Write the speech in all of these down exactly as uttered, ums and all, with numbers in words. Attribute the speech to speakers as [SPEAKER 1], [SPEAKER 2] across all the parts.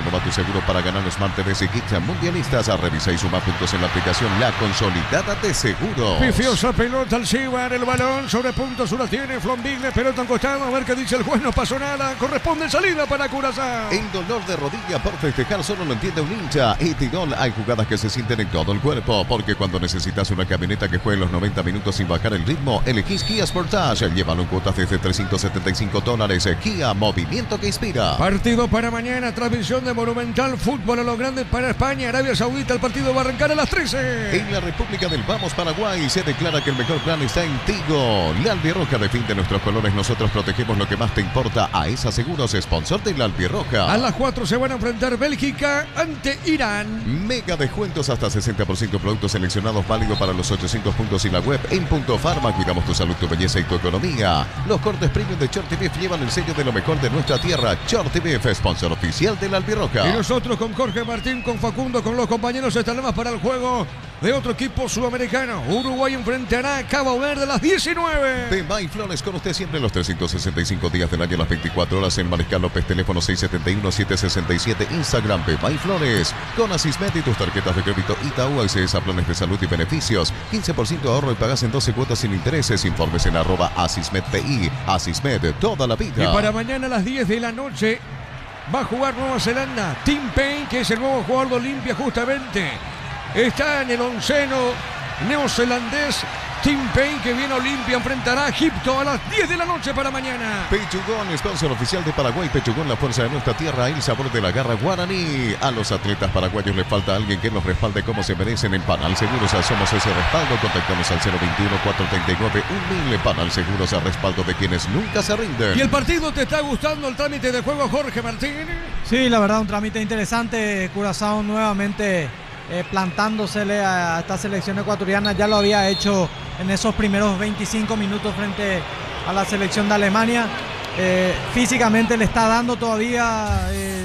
[SPEAKER 1] Renova tu seguro para ganar Smart T V y Kits mundialistas. A revisa y suma puntos en la aplicación La Consolidada de Seguros.
[SPEAKER 2] Pifiosa pelota al Cibar, el balón sobre puntos, una tiene Flombigle, pelota en costado, a ver qué dice el juez, no pasó nada, corresponde salida para Curazao.
[SPEAKER 1] El dolor de rodilla por festejar solo lo entiende un hincha. Etirol, hay jugadas que se sienten en todo el cuerpo, porque cuando necesitas una camioneta que juegue los noventa minutos sin bajar el ritmo, elegís Kia Sportage. Llévalo en cuotas desde trescientos setenta y cinco dólares. Kia, movimiento que inspira.
[SPEAKER 2] Partido para mañana, transmisión de Monumental, fútbol a lo grande para España, Arabia Saudita, el partido va a arrancar a las trece.
[SPEAKER 1] En la República del Vamos Paraguay se declara que el mejor plan está en Tigo. La Albirroja defiende nuestros colores, nosotros protegemos lo que más te importa. A esa Seguros, sponsor de la Albirroja.
[SPEAKER 2] A las cuatro se van a enfrentar Bélgica ante Irán.
[SPEAKER 1] Mega descuentos hasta sesenta por ciento productos seleccionados, válido para los ochocientos puntos y la web. En Punto Farma cuidamos tu salud, tu belleza y tu economía. Los cortes premium de Short T V llevan el sello de lo mejor de nuestra tierra. Short T V, sponsor oficial de la Albirroja.
[SPEAKER 2] Y nosotros con Jorge Martín, con Facundo, con los compañeros estaremos para el juego de otro equipo sudamericano. Uruguay enfrentará a Cabo Verde a las diecinueve.
[SPEAKER 1] Pemay Flores con usted siempre los trescientos sesenta y cinco días del año, las veinticuatro horas en Mariscal López, teléfono seis siete uno, siete seis siete, Instagram Pemay Flores. Con Asismed y tus tarjetas de crédito Itaú, accedes a planes de salud y beneficios. quince por ciento de ahorro y pagas en doce cuotas sin intereses. Informes en arroba AsismedPI. Asismed, toda la vida.
[SPEAKER 2] Y para mañana a las diez de la noche va a jugar Nueva Zelanda. Tim Payne, que es el nuevo jugador de Olimpia justamente. Está en el onceno neozelandés. Tim Payne, que viene a Olimpia, enfrentará a Egipto a las diez de la noche para mañana.
[SPEAKER 1] Pechugón, sponsor oficial de Paraguay. Pechugón, la fuerza de nuestra tierra, el sabor de la garra guaraní. A los atletas paraguayos les falta alguien que los respalde como se merecen. En Panal Seguros somos ese respaldo. Contactamos al cero veintiuno, cuatrocientos treinta y nueve, mil. Panal Seguros, a respaldo de quienes nunca se rinden.
[SPEAKER 2] ¿Y el partido te está gustando, el trámite de juego, Jorge Martín?
[SPEAKER 3] Sí, la verdad, un trámite interesante. Curazao nuevamente eh, plantándosele a esta selección ecuatoriana. Ya lo había hecho en esos primeros veinticinco minutos frente a la selección de Alemania. Eh, físicamente le está dando todavía eh,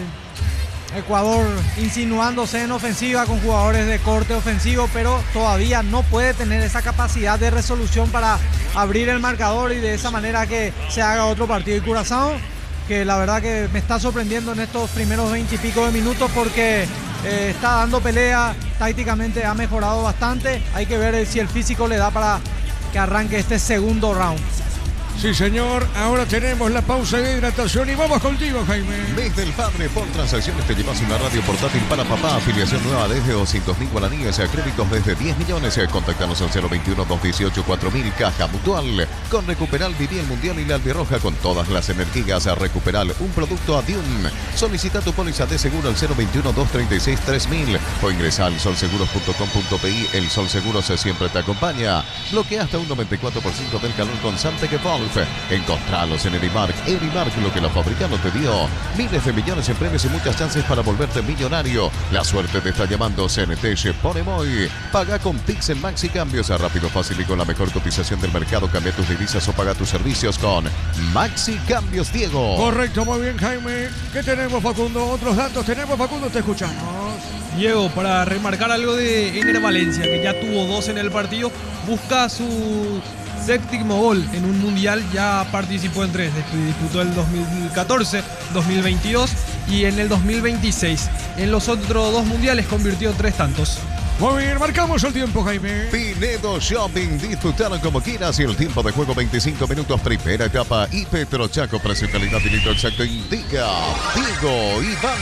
[SPEAKER 3] Ecuador, insinuándose en ofensiva con jugadores de corte ofensivo, pero todavía no puede tener esa capacidad de resolución para abrir el marcador y de esa manera que se haga otro partido. Y Curazao, que la verdad que me está sorprendiendo en estos primeros veinte y pico de minutos, porque eh, está dando pelea, tácticamente ha mejorado bastante. Hay que ver si el físico le da para que arranque este segundo round.
[SPEAKER 2] Sí, señor. Ahora tenemos la pausa de hidratación y vamos contigo, Jaime.
[SPEAKER 1] Mes del Padre, por transacciones te llevas una radio portátil para papá. Afiliación nueva desde doscientos mil guaraníes. Créditos desde diez millones. Contáctanos al cero veintiuno, doscientos dieciocho, cuatro mil. Caja Mutual. Con Recuperal viví el Mundial y la Albirroja con todas las energías. A Recuperal, un producto Adium. Solicita tu póliza de seguro al cero veintiuno, doscientos treinta y seis, tres mil. O ingresa al sol seguros punto com punto pi. El Sol Seguros siempre te acompaña. Bloquea hasta un noventa y cuatro por ciento del calor con Santec Evolve. Encontralos en Erimark. Erimark, lo que la fábrica no te dio. Miles de millones en premios y muchas chances para volverte millonario. La suerte te está llamando. C N T Ponemoy. Paga con Pixel Maxi Cambios. A rápido, fácil y con la mejor cotización del mercado. Cambia tus divisas o paga tus servicios con Maxi Cambios, Diego.
[SPEAKER 2] Correcto, muy bien, Jaime. ¿Qué tenemos, Facundo? Otros datos tenemos, Facundo, te escuchamos.
[SPEAKER 4] Diego, para remarcar algo de Ener Valencia, que ya tuvo dos en el partido, busca su séptimo gol en un mundial, ya participó en tres, disputó el dos mil catorce, dos mil veintidós y en el dos mil veintiséis. En los otros dos mundiales convirtió tres tantos.
[SPEAKER 2] Muy bien, marcamos el tiempo, Jaime.
[SPEAKER 1] Pinedo Shopping, disfrutaron como quieras y el tiempo de juego veinticinco minutos, primera etapa. Y Petrochaco, precio, calidad y litro exacto indica Diego Iván.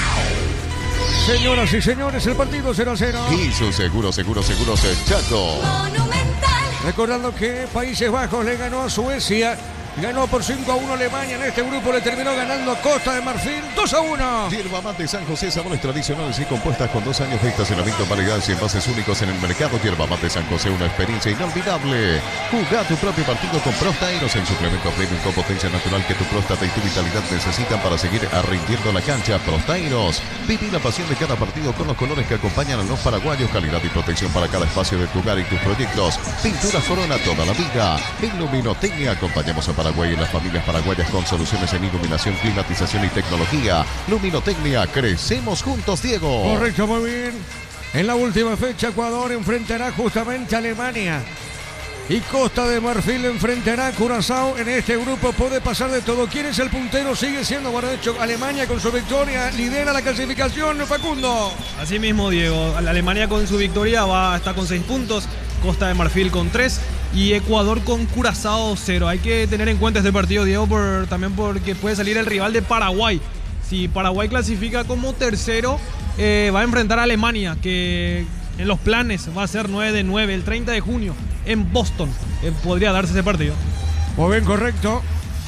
[SPEAKER 2] Señoras y señores, el partido cero a cero.
[SPEAKER 1] Y su seguro, seguro, seguro, Chaco.
[SPEAKER 2] Recordando que Países Bajos le ganó a Suecia. Ganó por cinco a uno Alemania. En este grupo le terminó ganando a Costa de Marfil dos a uno.
[SPEAKER 1] Yerba Mate San José, sabores tradicionales y compuestas con dos años de estacionamiento en variedades y envases únicos en el mercado. Yerba Mate San José, una experiencia inolvidable. Jugá tu propio partido con Prostairos, el suplemento premium con potencia natural que tu próstata y tu vitalidad necesitan para seguir rindiendo la cancha. Prostairos, viví la pasión de cada partido con los colores que acompañan a los paraguayos. Calidad y protección para cada espacio de tu hogar y tus proyectos. Pinturas Corona toda la vida. En Luminotecnia acompañamos a Paraguay y las familias paraguayas con soluciones en iluminación, climatización y tecnología. Luminotecnia, crecemos juntos, Diego.
[SPEAKER 2] Correcto, muy bien. En la última fecha, Ecuador enfrentará justamente a Alemania. y Costa de Marfil enfrentará a Curazao. En este grupo puede pasar de todo. ¿Quién es el puntero? Sigue siendo, bueno, de hecho, Alemania con su victoria lidera la clasificación, Facundo.
[SPEAKER 4] Así mismo, Diego. La Alemania con su victoria va está con seis puntos, Costa de Marfil con tres y Ecuador con Curazao cero. Hay que tener en cuenta este partido, Diego, por, también porque puede salir el rival de Paraguay. Si Paraguay clasifica como tercero, eh, va a enfrentar a Alemania, que en los planes va a ser nueve de nueve, el treinta de junio. En Boston eh, podría darse ese partido.
[SPEAKER 2] Muy bien, correcto.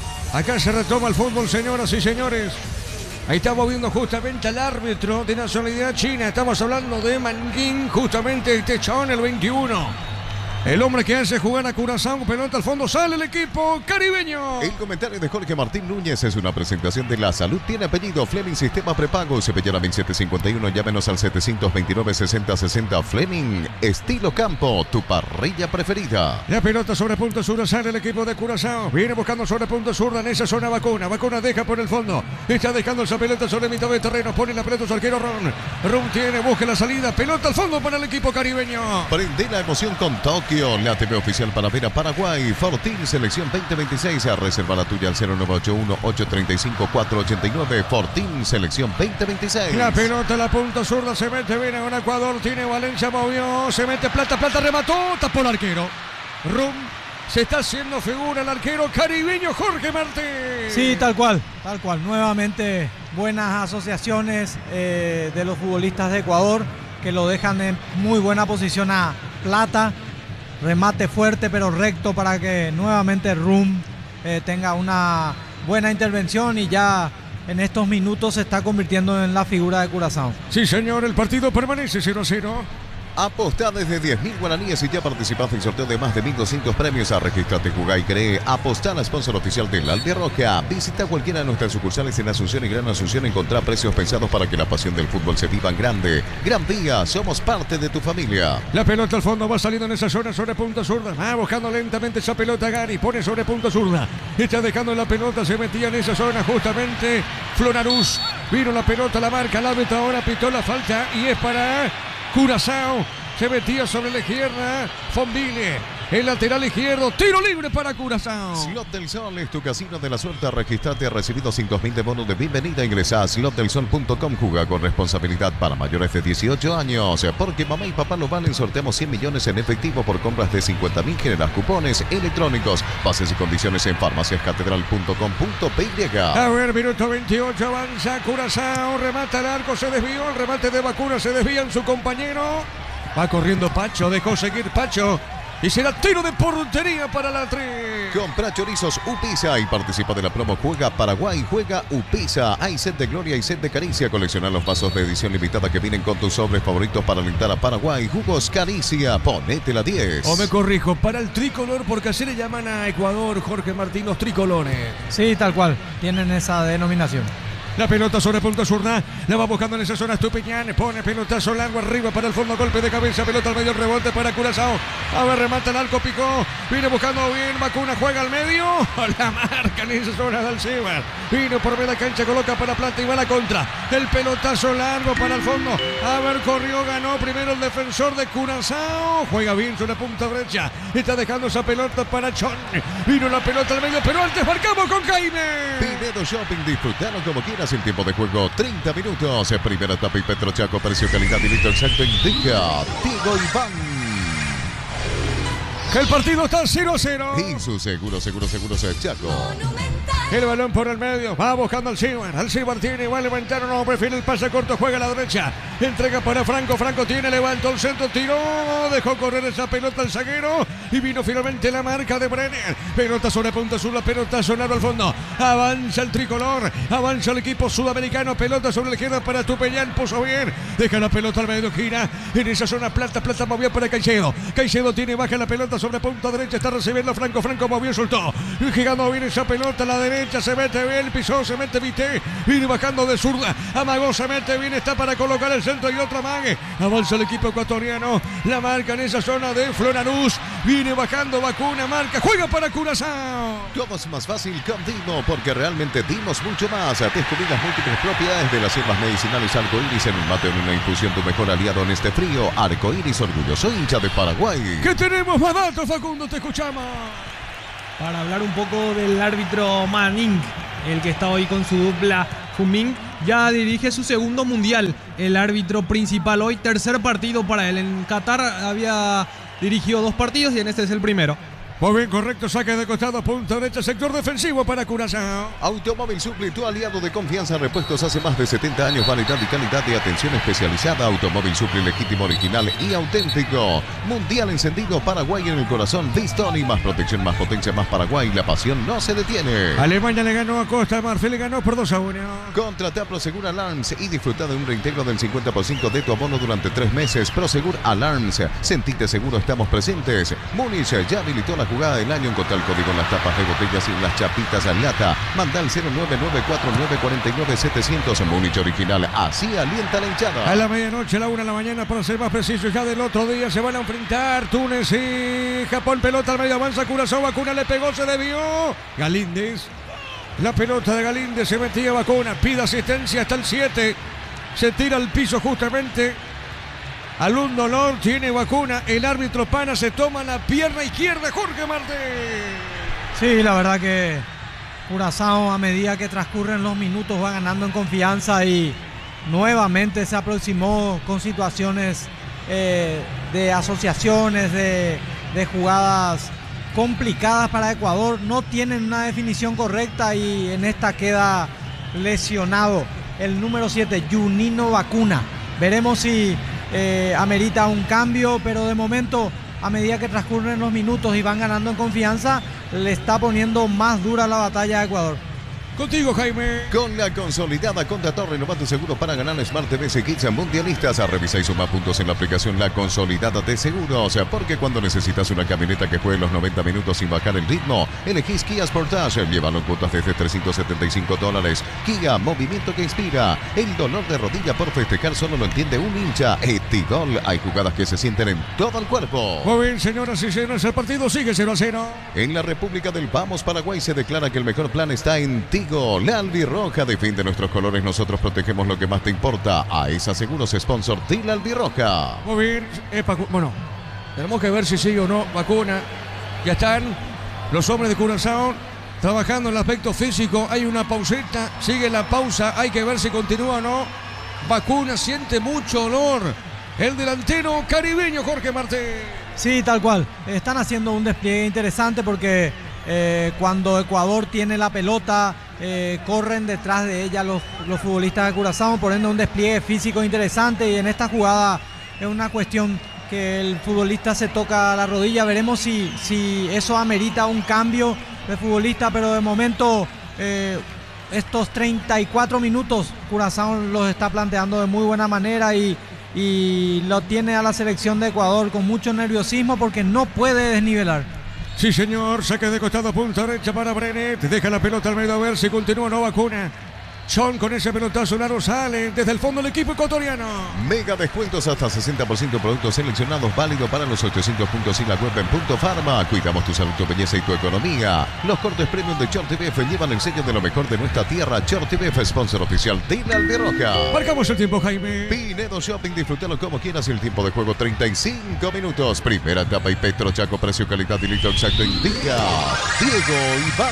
[SPEAKER 2] Acá se retoma el fútbol, señoras y señores. Ahí estamos viendo justamente al árbitro de nacionalidad china. Estamos hablando de Manguín, justamente este chabón, el veintiuno. El hombre que hace jugar a Curazao, pelota al fondo, sale el equipo caribeño.
[SPEAKER 1] El comentario de Jorge Martín Núñez es una presentación de La Salud. Tiene apellido Fleming, sistema prepago. Cepillana veintisiete cincuenta y uno, llámenos al setecientos veintinueve sesenta sesenta. Fleming, estilo campo, tu parrilla preferida.
[SPEAKER 2] La pelota sobre punto sur, sale el equipo de Curazao. Viene buscando sobre punto sur, en esa zona Vacuna. Vacuna deja por el fondo. Está dejando esa pelota sobre mitad de terreno. Pone la pelota su arquero Ron. Ron tiene, busca la salida. Pelota al fondo para el equipo caribeño.
[SPEAKER 1] Prende la emoción con Tokio. La T V oficial para ver a Paraguay. Fortín Selección veinte veintiséis. A reserva la tuya al cero nueve ocho uno, ocho tres cinco, cuatro ocho nueve. Fortín Selección veinte veintiséis.
[SPEAKER 2] La pelota a la punta zurda. Se mete bien en Ecuador. Tiene Valencia, movió. Se mete Plata, Plata remató. Tapó el arquero. Rum. Se está haciendo figura el arquero caribeño Jorge Martín.
[SPEAKER 3] Sí, tal cual. Tal cual. Nuevamente buenas asociaciones eh, de los futbolistas de Ecuador, que lo dejan en muy buena posición a Plata. Remate fuerte pero recto para que nuevamente Rum eh, tenga una buena intervención y ya en estos minutos se está convirtiendo en la figura de Curazao.
[SPEAKER 2] Sí, señor, el partido permanece cero a cero.
[SPEAKER 1] Apostá desde diez mil guaraníes y ya participaste en sorteo de más de mil doscientos premios. A registrarte, jugá y cree. Apostá, la sponsor oficial de la Albiroja. Visita cualquiera de nuestras sucursales en Asunción y Gran Asunción. Encontrá precios pensados para que la pasión del fútbol se viva en grande. Gran Vía, somos parte de tu familia.
[SPEAKER 2] La pelota al fondo va saliendo en esa zona sobre punta zurda. Va buscando lentamente esa pelota Gary. Pone sobre punta zurda. Está dejando la pelota. Se metía en esa zona justamente Flonarús. Vino la pelota, la marca. El árbitro ahora pitó la falta y es para Curazao. Se metía sobre la izquierda Fonville, el lateral izquierdo, tiro libre para Curazao.
[SPEAKER 1] Slot del Sol es tu casino de la suerte. Registrate, ha recibido cinco mil de bonos de bienvenida. Ingresa a slot del sol punto com. Juega con responsabilidad para mayores de dieciocho años. Porque mamá y papá lo valen. Sorteamos cien millones en efectivo por compras de cincuenta mil. Generas cupones electrónicos. Bases y condiciones en farmacias catedral punto com punto p y.
[SPEAKER 2] A ver, minuto veintiocho, avanza Curazao, remata el arco, se desvió, el remate de Vacuna, se desvía en su compañero. Va corriendo Pacho, dejó seguir Pacho. Y será tiro de portería para la tres.
[SPEAKER 1] Compra chorizos Upisa y participa de la promo Juega Paraguay, Juega Upisa. Hay set de gloria y set de caricia. Colecciona los vasos de edición limitada que vienen con tus sobres favoritos para alentar a Paraguay. Jugos Caricia, ponete la diez.
[SPEAKER 2] O me corrijo, para el tricolor, porque así le llaman a Ecuador, Jorge Martín, los tricolores.
[SPEAKER 3] Sí, tal cual, tienen esa denominación.
[SPEAKER 2] La pelota sobre punta zurda, la va buscando en esa zona Estupiñán, pone pelotazo largo arriba para el fondo, golpe de cabeza, pelota al medio, rebote para Curazao. A ver, remata el arco, picó, viene buscando bien, Vacuna juega al medio, la marca en esa zona de Alcibar. Vino por media cancha, coloca para Plata y va a la contra. El pelotazo largo para el fondo, a ver, corrió, ganó primero el defensor de Curazao, juega bien sobre punta derecha, está dejando esa pelota para Chon. Vino la pelota al medio, pero antes marcamos con Jaime.
[SPEAKER 1] Pinedo Shopping, disfrutalo como quieras. El tiempo de juego, treinta minutos. Primera etapa y Petrochaco, precio, calidad y litro exacto indica Diego Iván.
[SPEAKER 2] Que el partido está cero a cero.
[SPEAKER 1] Y su seguro, seguro, seguro, se Chaco.
[SPEAKER 2] El balón por el medio, va buscando al Alcibar. Alcibar tiene, va a levantar o no, prefiere el pase corto, juega a la derecha. Entrega para Franco, Franco tiene, levantó el centro, tiró, dejó correr esa pelota al zaguero. Y vino finalmente la marca de Brenner. Pelota sobre punta sur, la pelota sonada al fondo. Avanza el tricolor, avanza el equipo sudamericano. Pelota sobre la izquierda para Tupeñán, puso bien. Deja la pelota al medio, gira. En esa zona Plata, Plata movió para Caicedo. Caicedo tiene, baja la pelota sobre punta derecha, está recibiendo Franco, Franco movió, soltó. Girando bien esa pelota a la derecha. derecha, se mete bien, pisó, se mete Vité, viene bajando de zurda, amagó, se mete bien, está para colocar el centro y otra mague. Avanza el equipo ecuatoriano, la marca en esa zona de Florianús, viene bajando Vacuna, marca, juega para Curazao.
[SPEAKER 1] Todo es más fácil con Dimo, porque realmente dimos mucho más. Descubrí las múltiples propiedades de las hierbas medicinales Arcoíris en un mate o en una infusión, tu mejor aliado en este frío. Arcoíris, orgulloso hincha de Paraguay.
[SPEAKER 2] ¿Qué tenemos más datos, Facundo? Te escuchamos.
[SPEAKER 4] Para hablar un poco del árbitro Manning, el que está hoy con su dupla Fuming, ya dirige su segundo mundial. El árbitro principal hoy, tercer partido para él. En Qatar había dirigido dos partidos y en este es el primero.
[SPEAKER 2] Muy bien, correcto, saque de costado, punta derecha, sector defensivo para Curazao.
[SPEAKER 1] Automóvil Supli, tu aliado de confianza, repuestos hace más de setenta años, variedad y calidad de atención especializada. Automóvil Supli, legítimo, original y auténtico. Mundial encendido, Paraguay en el corazón, Vistoni, más protección, más potencia, más Paraguay, la pasión no se detiene.
[SPEAKER 2] Alemania le ganó a Costa Marfil, le ganó por dos a uno.
[SPEAKER 1] Contrata Prosegur Alarms y disfruta de un reintegro del cincuenta por ciento de tu abono durante tres meses. Prosegur Alarms, sentite seguro, estamos presentes. Múnich ya habilitó la jugada del año. Encontrá el código en las tapas de botellas y en las chapitas al lata. Manda al cero nueve nueve cuatro nueve cuatro nueve siete cero cero. Múnich original, así alienta la hinchada.
[SPEAKER 2] A la medianoche, a la una de la mañana, para ser más preciso, ya del otro día se van a enfrentar Túnez y Japón. Pelota al medio, avanza Curazao, Vacuna le pegó, se debió. Galíndez, la pelota de Galíndez, se metía Vacuna, pide asistencia hasta el siete. Se tira al piso justamente. Algún dolor tiene Vacuna, el árbitro Pana se toma la pierna izquierda, Jorge Martín.
[SPEAKER 3] Sí, la verdad que Curazao a medida que transcurren los minutos va ganando en confianza y nuevamente se aproximó con situaciones eh, de asociaciones, de, de jugadas complicadas para Ecuador. No tienen una definición correcta y en esta queda lesionado el número siete, Juninho Vacuna. Veremos si Eh, amerita un cambio, pero de momento a medida que transcurren los minutos y van ganando en confianza, le está poniendo más dura la batalla a Ecuador.
[SPEAKER 2] Contigo, Jaime.
[SPEAKER 1] Con la consolidada Contrator, renová tu seguro para ganar Smart T V C Kids Mundialistas. Revisa y suma puntos en la aplicación La Consolidada de Seguros, porque cuando necesitas una camioneta que juegue los noventa minutos sin bajar el ritmo, elegís Kia Sportage. Llévalo en cuotas desde trescientos setenta y cinco dólares. Kia, movimiento que inspira. El dolor de rodilla por festejar solo lo entiende un hincha. Etigol, hay jugadas que se sienten en todo el cuerpo.
[SPEAKER 2] Muy bien, señoras y señores, el partido sigue cero a cero.
[SPEAKER 1] En la República del Vamos, Paraguay, se declara que el mejor plan está en Tigo. La albirroja defiende nuestros colores, nosotros protegemos lo que más te importa. A esa seguros sponsor de la albirroja.
[SPEAKER 2] Muy bien, Epa, bueno, tenemos que ver si sigue o no Vacuna. Ya están los hombres de Curazao trabajando en el aspecto físico. Hay una pausita, sigue la pausa, hay que ver si continúa o no. Vacuna siente mucho olor. El delantero caribeño Jorge Martín.
[SPEAKER 3] Sí, tal cual. Están haciendo un despliegue interesante porque eh, cuando Ecuador tiene la pelota, eh, corren detrás de ella los, los futbolistas de Curazao, poniendo un despliegue físico interesante. Y en esta jugada es una cuestión que el futbolista se toca la rodilla. Veremos si, si eso amerita un cambio de futbolista, pero de momento eh, estos treinta y cuatro minutos Curazao los está planteando de muy buena manera y y lo tiene a la selección de Ecuador con mucho nerviosismo porque no puede desnivelar.
[SPEAKER 2] Sí, señor, saque de costado, punta derecha para Brenet, deja la pelota al medio a ver si continúa o no Vacuna. Son con ese pelotazo, Laro sale desde el fondo del equipo ecuatoriano.
[SPEAKER 1] Mega descuentos hasta sesenta por ciento productos seleccionados, válido para los ochocientos puntos y la web en Punto Farma. Cuidamos tu salud, tu belleza y tu economía. Los cortes premium de Short T V F llevan el sello de lo mejor de nuestra tierra. Short T V F, sponsor oficial de la Albirroja.
[SPEAKER 2] Marcamos el tiempo, Jaime.
[SPEAKER 1] Pinedo Shopping, disfrútalo como quieras. El tiempo de juego treinta y cinco minutos. Primera etapa y Petro Chaco, precio, calidad y litro exacto indica Diego Iván.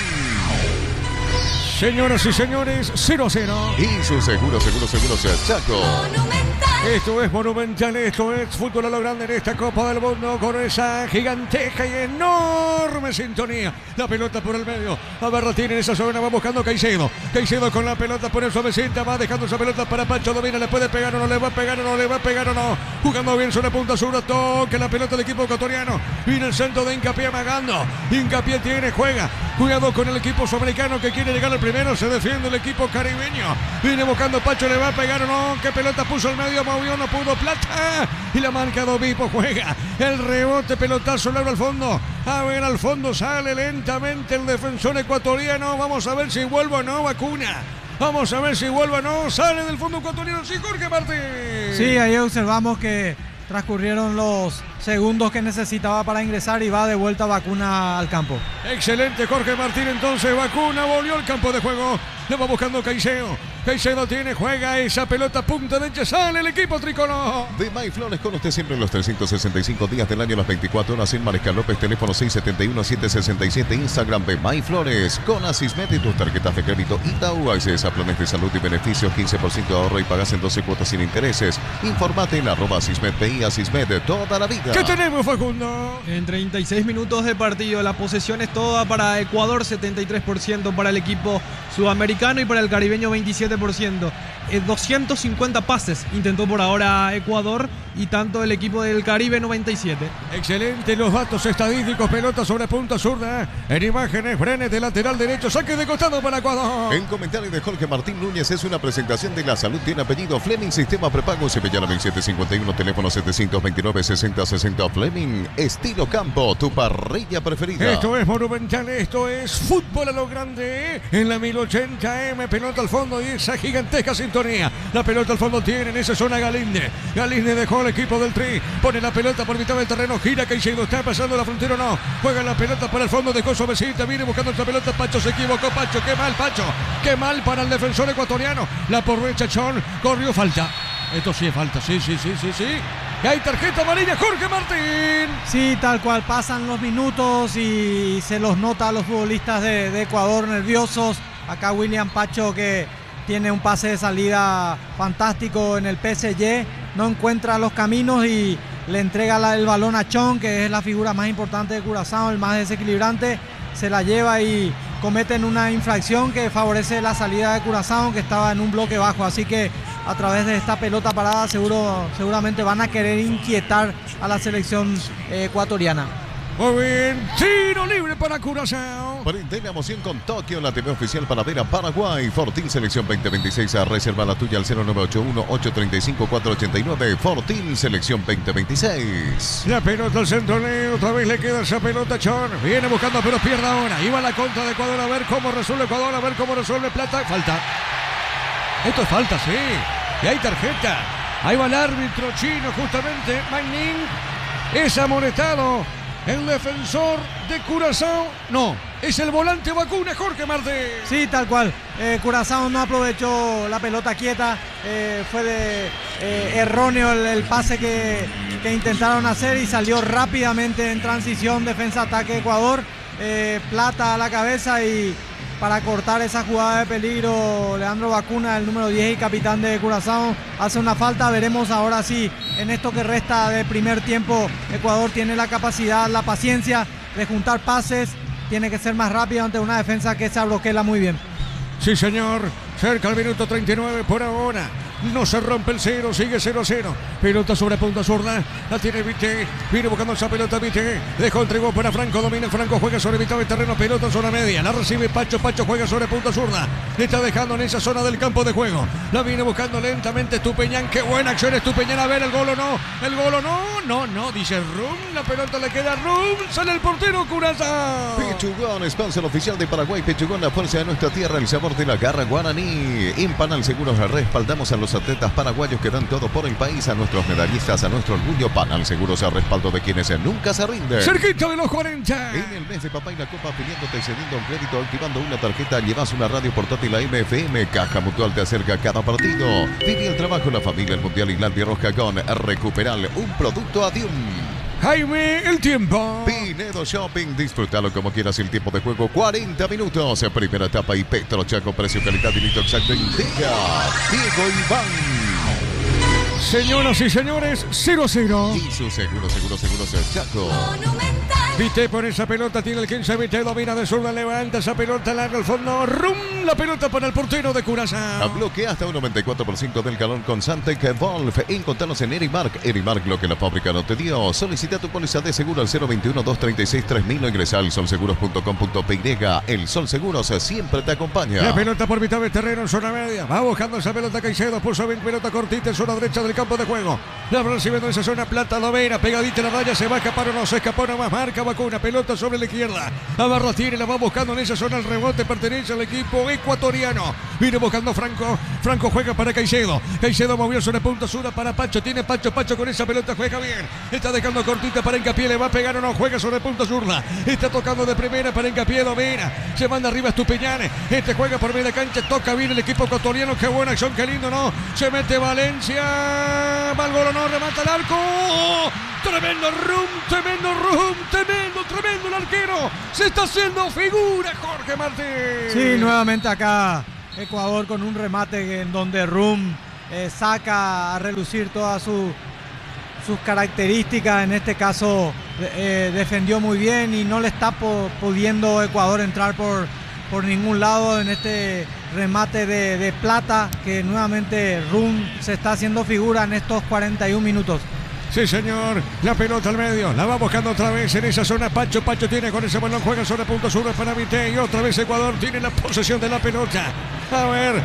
[SPEAKER 2] Señoras y señores, cero a cero.
[SPEAKER 1] Y su seguro, seguro, seguro sea Chaco.
[SPEAKER 2] Esto es Monumental, esto es fútbol a lo grande en esta Copa del Mundo con esa gigantesca y enorme sintonía. La pelota por el medio, a Berratín en esa zona, va buscando Caicedo. Caicedo con la pelota por el suavecita, va dejando esa pelota para Pancho Domina, le puede pegar o no, le va a pegar o no, le va a pegar o no. Jugando bien sobre punta sur, toque la pelota del equipo ecuatoriano. Viene el centro de Hincapié amagando. Hincapié tiene, juega. Cuidado con el equipo sudamericano que quiere llegar al primero, se defiende el equipo caribeño. Viene buscando Pancho, le va a pegar o no. ¿Qué pelota puso al medio? movió, no pudo, Plata. Y la marca Dovipo juega. El rebote, pelotazo largo al fondo. A ver, al fondo sale lentamente el defensor ecuatoriano. Vamos a ver si vuelve o no, Vacuna. Vamos a ver si vuelve o no. Sale del fondo ecuatoriano, sí, Jorge Martín.
[SPEAKER 3] Sí, ahí observamos que transcurrieron los segundos que necesitaba para ingresar y va de vuelta Vacuna al campo.
[SPEAKER 2] Excelente, Jorge Martín. Entonces Vacuna volvió al campo de juego. Le va buscando Caicedo. Caicedo tiene, juega esa pelota, punta derecha, sale el equipo tricolor.
[SPEAKER 1] De Mayflores con usted siempre los trescientos sesenta y cinco días del año, las veinticuatro horas en Mariscal López, teléfono seis siete uno, siete seis siete, Instagram de Mayflores. Con Asismed y tus tarjetas de crédito Itaú, accedes a planes de salud y beneficios, quince por ciento de ahorro y pagas en doce cuotas sin intereses. Informate en arroba Asismed P I, Asismed toda la vida.
[SPEAKER 2] ¿Qué tenemos, Facundo?
[SPEAKER 4] En treinta y seis minutos de partido, la posesión es toda para Ecuador, setenta y tres por ciento para el equipo sudamericano y para el caribeño veintisiete por ciento. Eh, doscientos cincuenta pases intentó por ahora Ecuador y tanto el equipo del Caribe noventa y siete.
[SPEAKER 2] Excelente los datos estadísticos, pelota sobre punta zurda. En imágenes, frenes de lateral derecho, saque de costado para Ecuador.
[SPEAKER 1] En comentario de Jorge Martín Núñez es una presentación de la salud, tiene apellido Fleming, sistema prepago Cepillana veintisiete cincuenta y uno, teléfono setecientos veintinueve, sesenta sesenta. Fleming, estilo campo, tu parrilla preferida.
[SPEAKER 2] Esto es Monumental, esto es fútbol a lo grande. En la mil ochenta M, pelota al fondo y esa gigantesca sintonía. La pelota al fondo tiene en esa zona Galinde. Galinde dejó al equipo del Tri. Pone la pelota por mitad del terreno, gira Caicedo, está pasando la frontera o no. Juega la pelota para el fondo, dejó suavecita, viene buscando esta pelota. Pacho se equivocó, Pacho, qué mal, Pacho. Qué mal para el defensor ecuatoriano. La porrecha Chon, corrió falta. Esto sí es falta, sí, sí, sí, sí, sí. Y hay tarjeta amarilla, Jorge Martín.
[SPEAKER 3] Sí, tal cual, pasan los minutos y se los nota a los futbolistas de, de Ecuador nerviosos. Acá William Pacho, que tiene un pase de salida fantástico en el P S G, no encuentra los caminos y le entrega la, el balón a Chon, que es la figura más importante de Curazao, el más desequilibrante. Se la lleva y cometen una infracción que favorece la salida de Curazao, que estaba en un bloque bajo. Así que a través de esta pelota parada seguro, seguramente van a querer inquietar a la selección eh, ecuatoriana.
[SPEAKER 2] Muy bien, tiro libre para Curazao.
[SPEAKER 1] Prende la emoción con Tokio, la T V oficial para ver a Paraguay. Fortín Selección veinte veintiséis, reserva la tuya al cero nueve ocho uno, ocho tres cinco, cuatro ocho nueve. Fortín Selección veinte veintiséis.
[SPEAKER 2] La pelota al centro, Leo, otra vez le queda esa pelota a Chon. Viene buscando, pero pierde ahora. Iba a la contra de Ecuador, a ver cómo resuelve Ecuador, a ver cómo resuelve Plata. Falta. Esto es falta, sí. Y hay tarjeta. Ahí va el árbitro chino, justamente. Magnin es amonestado. El defensor de Curazao, no, es el volante Vacuna, Jorge Martín.
[SPEAKER 3] Sí, tal cual. Eh, Curazao no aprovechó la pelota quieta. Eh, fue de eh, erróneo el, el pase que, que intentaron hacer y salió rápidamente en transición defensa-ataque Ecuador. Eh, Plata a la cabeza y para cortar esa jugada de peligro, Leandro Vacuna, el número diez y capitán de Curazao, hace una falta. Veremos ahora si en esto que resta de primer tiempo Ecuador tiene la capacidad, la paciencia de juntar pases. Tiene que ser más rápido ante una defensa que se abroquela muy bien.
[SPEAKER 2] Sí, señor. Cerca al minuto treinta y nueve por ahora. No se rompe el cero, sigue cero a cero. Pelota sobre punta zurda. La tiene Vite. Viene buscando esa pelota Vite. Dejó, entregó para Franco. Domina Franco. Juega sobre mitad del terreno. Pelota en zona media. La recibe Pacho. Pacho juega sobre punta zurda. Le está dejando en esa zona del campo de juego. La viene buscando lentamente Estupiñán. Qué buena acción Estupiñán. A ver el gol o no. El gol o no. No, no. Dice Rum. La pelota le queda a Rum. Sale el portero Curazao.
[SPEAKER 1] Pechugón, sponsor oficial de Paraguay. Pechugón, la fuerza de nuestra tierra. El sabor de la garra guaraní. En Panal Seguros respaldamos a los atletas paraguayos que dan todo por el país, a nuestros medallistas, a nuestro orgullo. Panal Seguros a respaldo de quienes nunca se rinden.
[SPEAKER 2] Cerquita de los cuarenta.
[SPEAKER 1] En el mes de papá y la copa, pidiéndote, cediendo un crédito, activando una tarjeta, llevas una radio portátil a M F M. Caja Mutual te acerca a cada partido. Vive el trabajo, la familia, el mundial y la Roja con Recuperal, un producto Adium.
[SPEAKER 2] Jaime, el tiempo.
[SPEAKER 1] Pinedo Shopping, disfrútalo como quieras. El tiempo de juego, cuarenta minutos. Primera etapa y Petro Chaco, precio, calidad y litro exacto. Indica Diego Iván.
[SPEAKER 2] Señoras y señores, cero a cero.
[SPEAKER 1] Y su seguro, seguro, seguro, Chaco.
[SPEAKER 5] Monumental.
[SPEAKER 2] Vite por esa pelota, tiene el quince, Vite domina de zurda, levanta esa pelota larga al fondo, rum, la pelota para el portero de Curazao.
[SPEAKER 1] Bloquea hasta un noventa y cuatro por ciento del calor con Santec Wolf. Encontranos en Erimark. Erimark, lo que la fábrica no te dio. Solicita tu póliza de seguro al cero veintiuno, doscientos treinta y seis, tres mil o ingresa al solseguros punto com punto pe y. El Sol Seguros siempre te acompaña.
[SPEAKER 2] La pelota por mitad de terreno en zona media. Va buscando esa pelota Caicedo, puso bien pelota cortita en zona derecha del campo de juego. La recibiendo en esa zona Plata Lovera, pegadita a la raya, se va a escapar o no se escapó, nomás marca Vacuna, pelota sobre la izquierda. Abarra tiene, la va buscando en esa zona, el rebote pertenece al equipo ecuatoriano. Viene buscando Franco, Franco juega para Caicedo. Caicedo movió sobre punta sur para Pacho, tiene Pacho, Pacho con esa pelota juega bien. Está dejando cortita para Hincapié, le va a pegar o no, juega sobre punta zurda. Está tocando de primera para Hincapié, domina. Se manda arriba Estupiñán. Este juega por media cancha, toca bien el equipo ecuatoriano. Qué buena acción, qué lindo, ¿no? Se mete Valencia. Va al gol, no, remata el arco. Tremendo rum, tremendo rum, tremendo, tremendo el arquero. Se está haciendo figura Jorge Martín.
[SPEAKER 3] Sí, nuevamente acá Ecuador con un remate en donde Rum eh, saca a relucir todas su, sus características. En este caso eh, defendió muy bien y no le está po- pudiendo Ecuador entrar por, por ningún lado en este remate de, de Plata, que nuevamente Rum se está haciendo figura en estos cuarenta y un minutos.
[SPEAKER 2] Sí, señor, la pelota al medio, la va buscando otra vez en esa zona. Pacho, Pacho tiene con ese balón, juega sobre punto sur para Vite y otra vez Ecuador tiene la posesión de la pelota. A ver,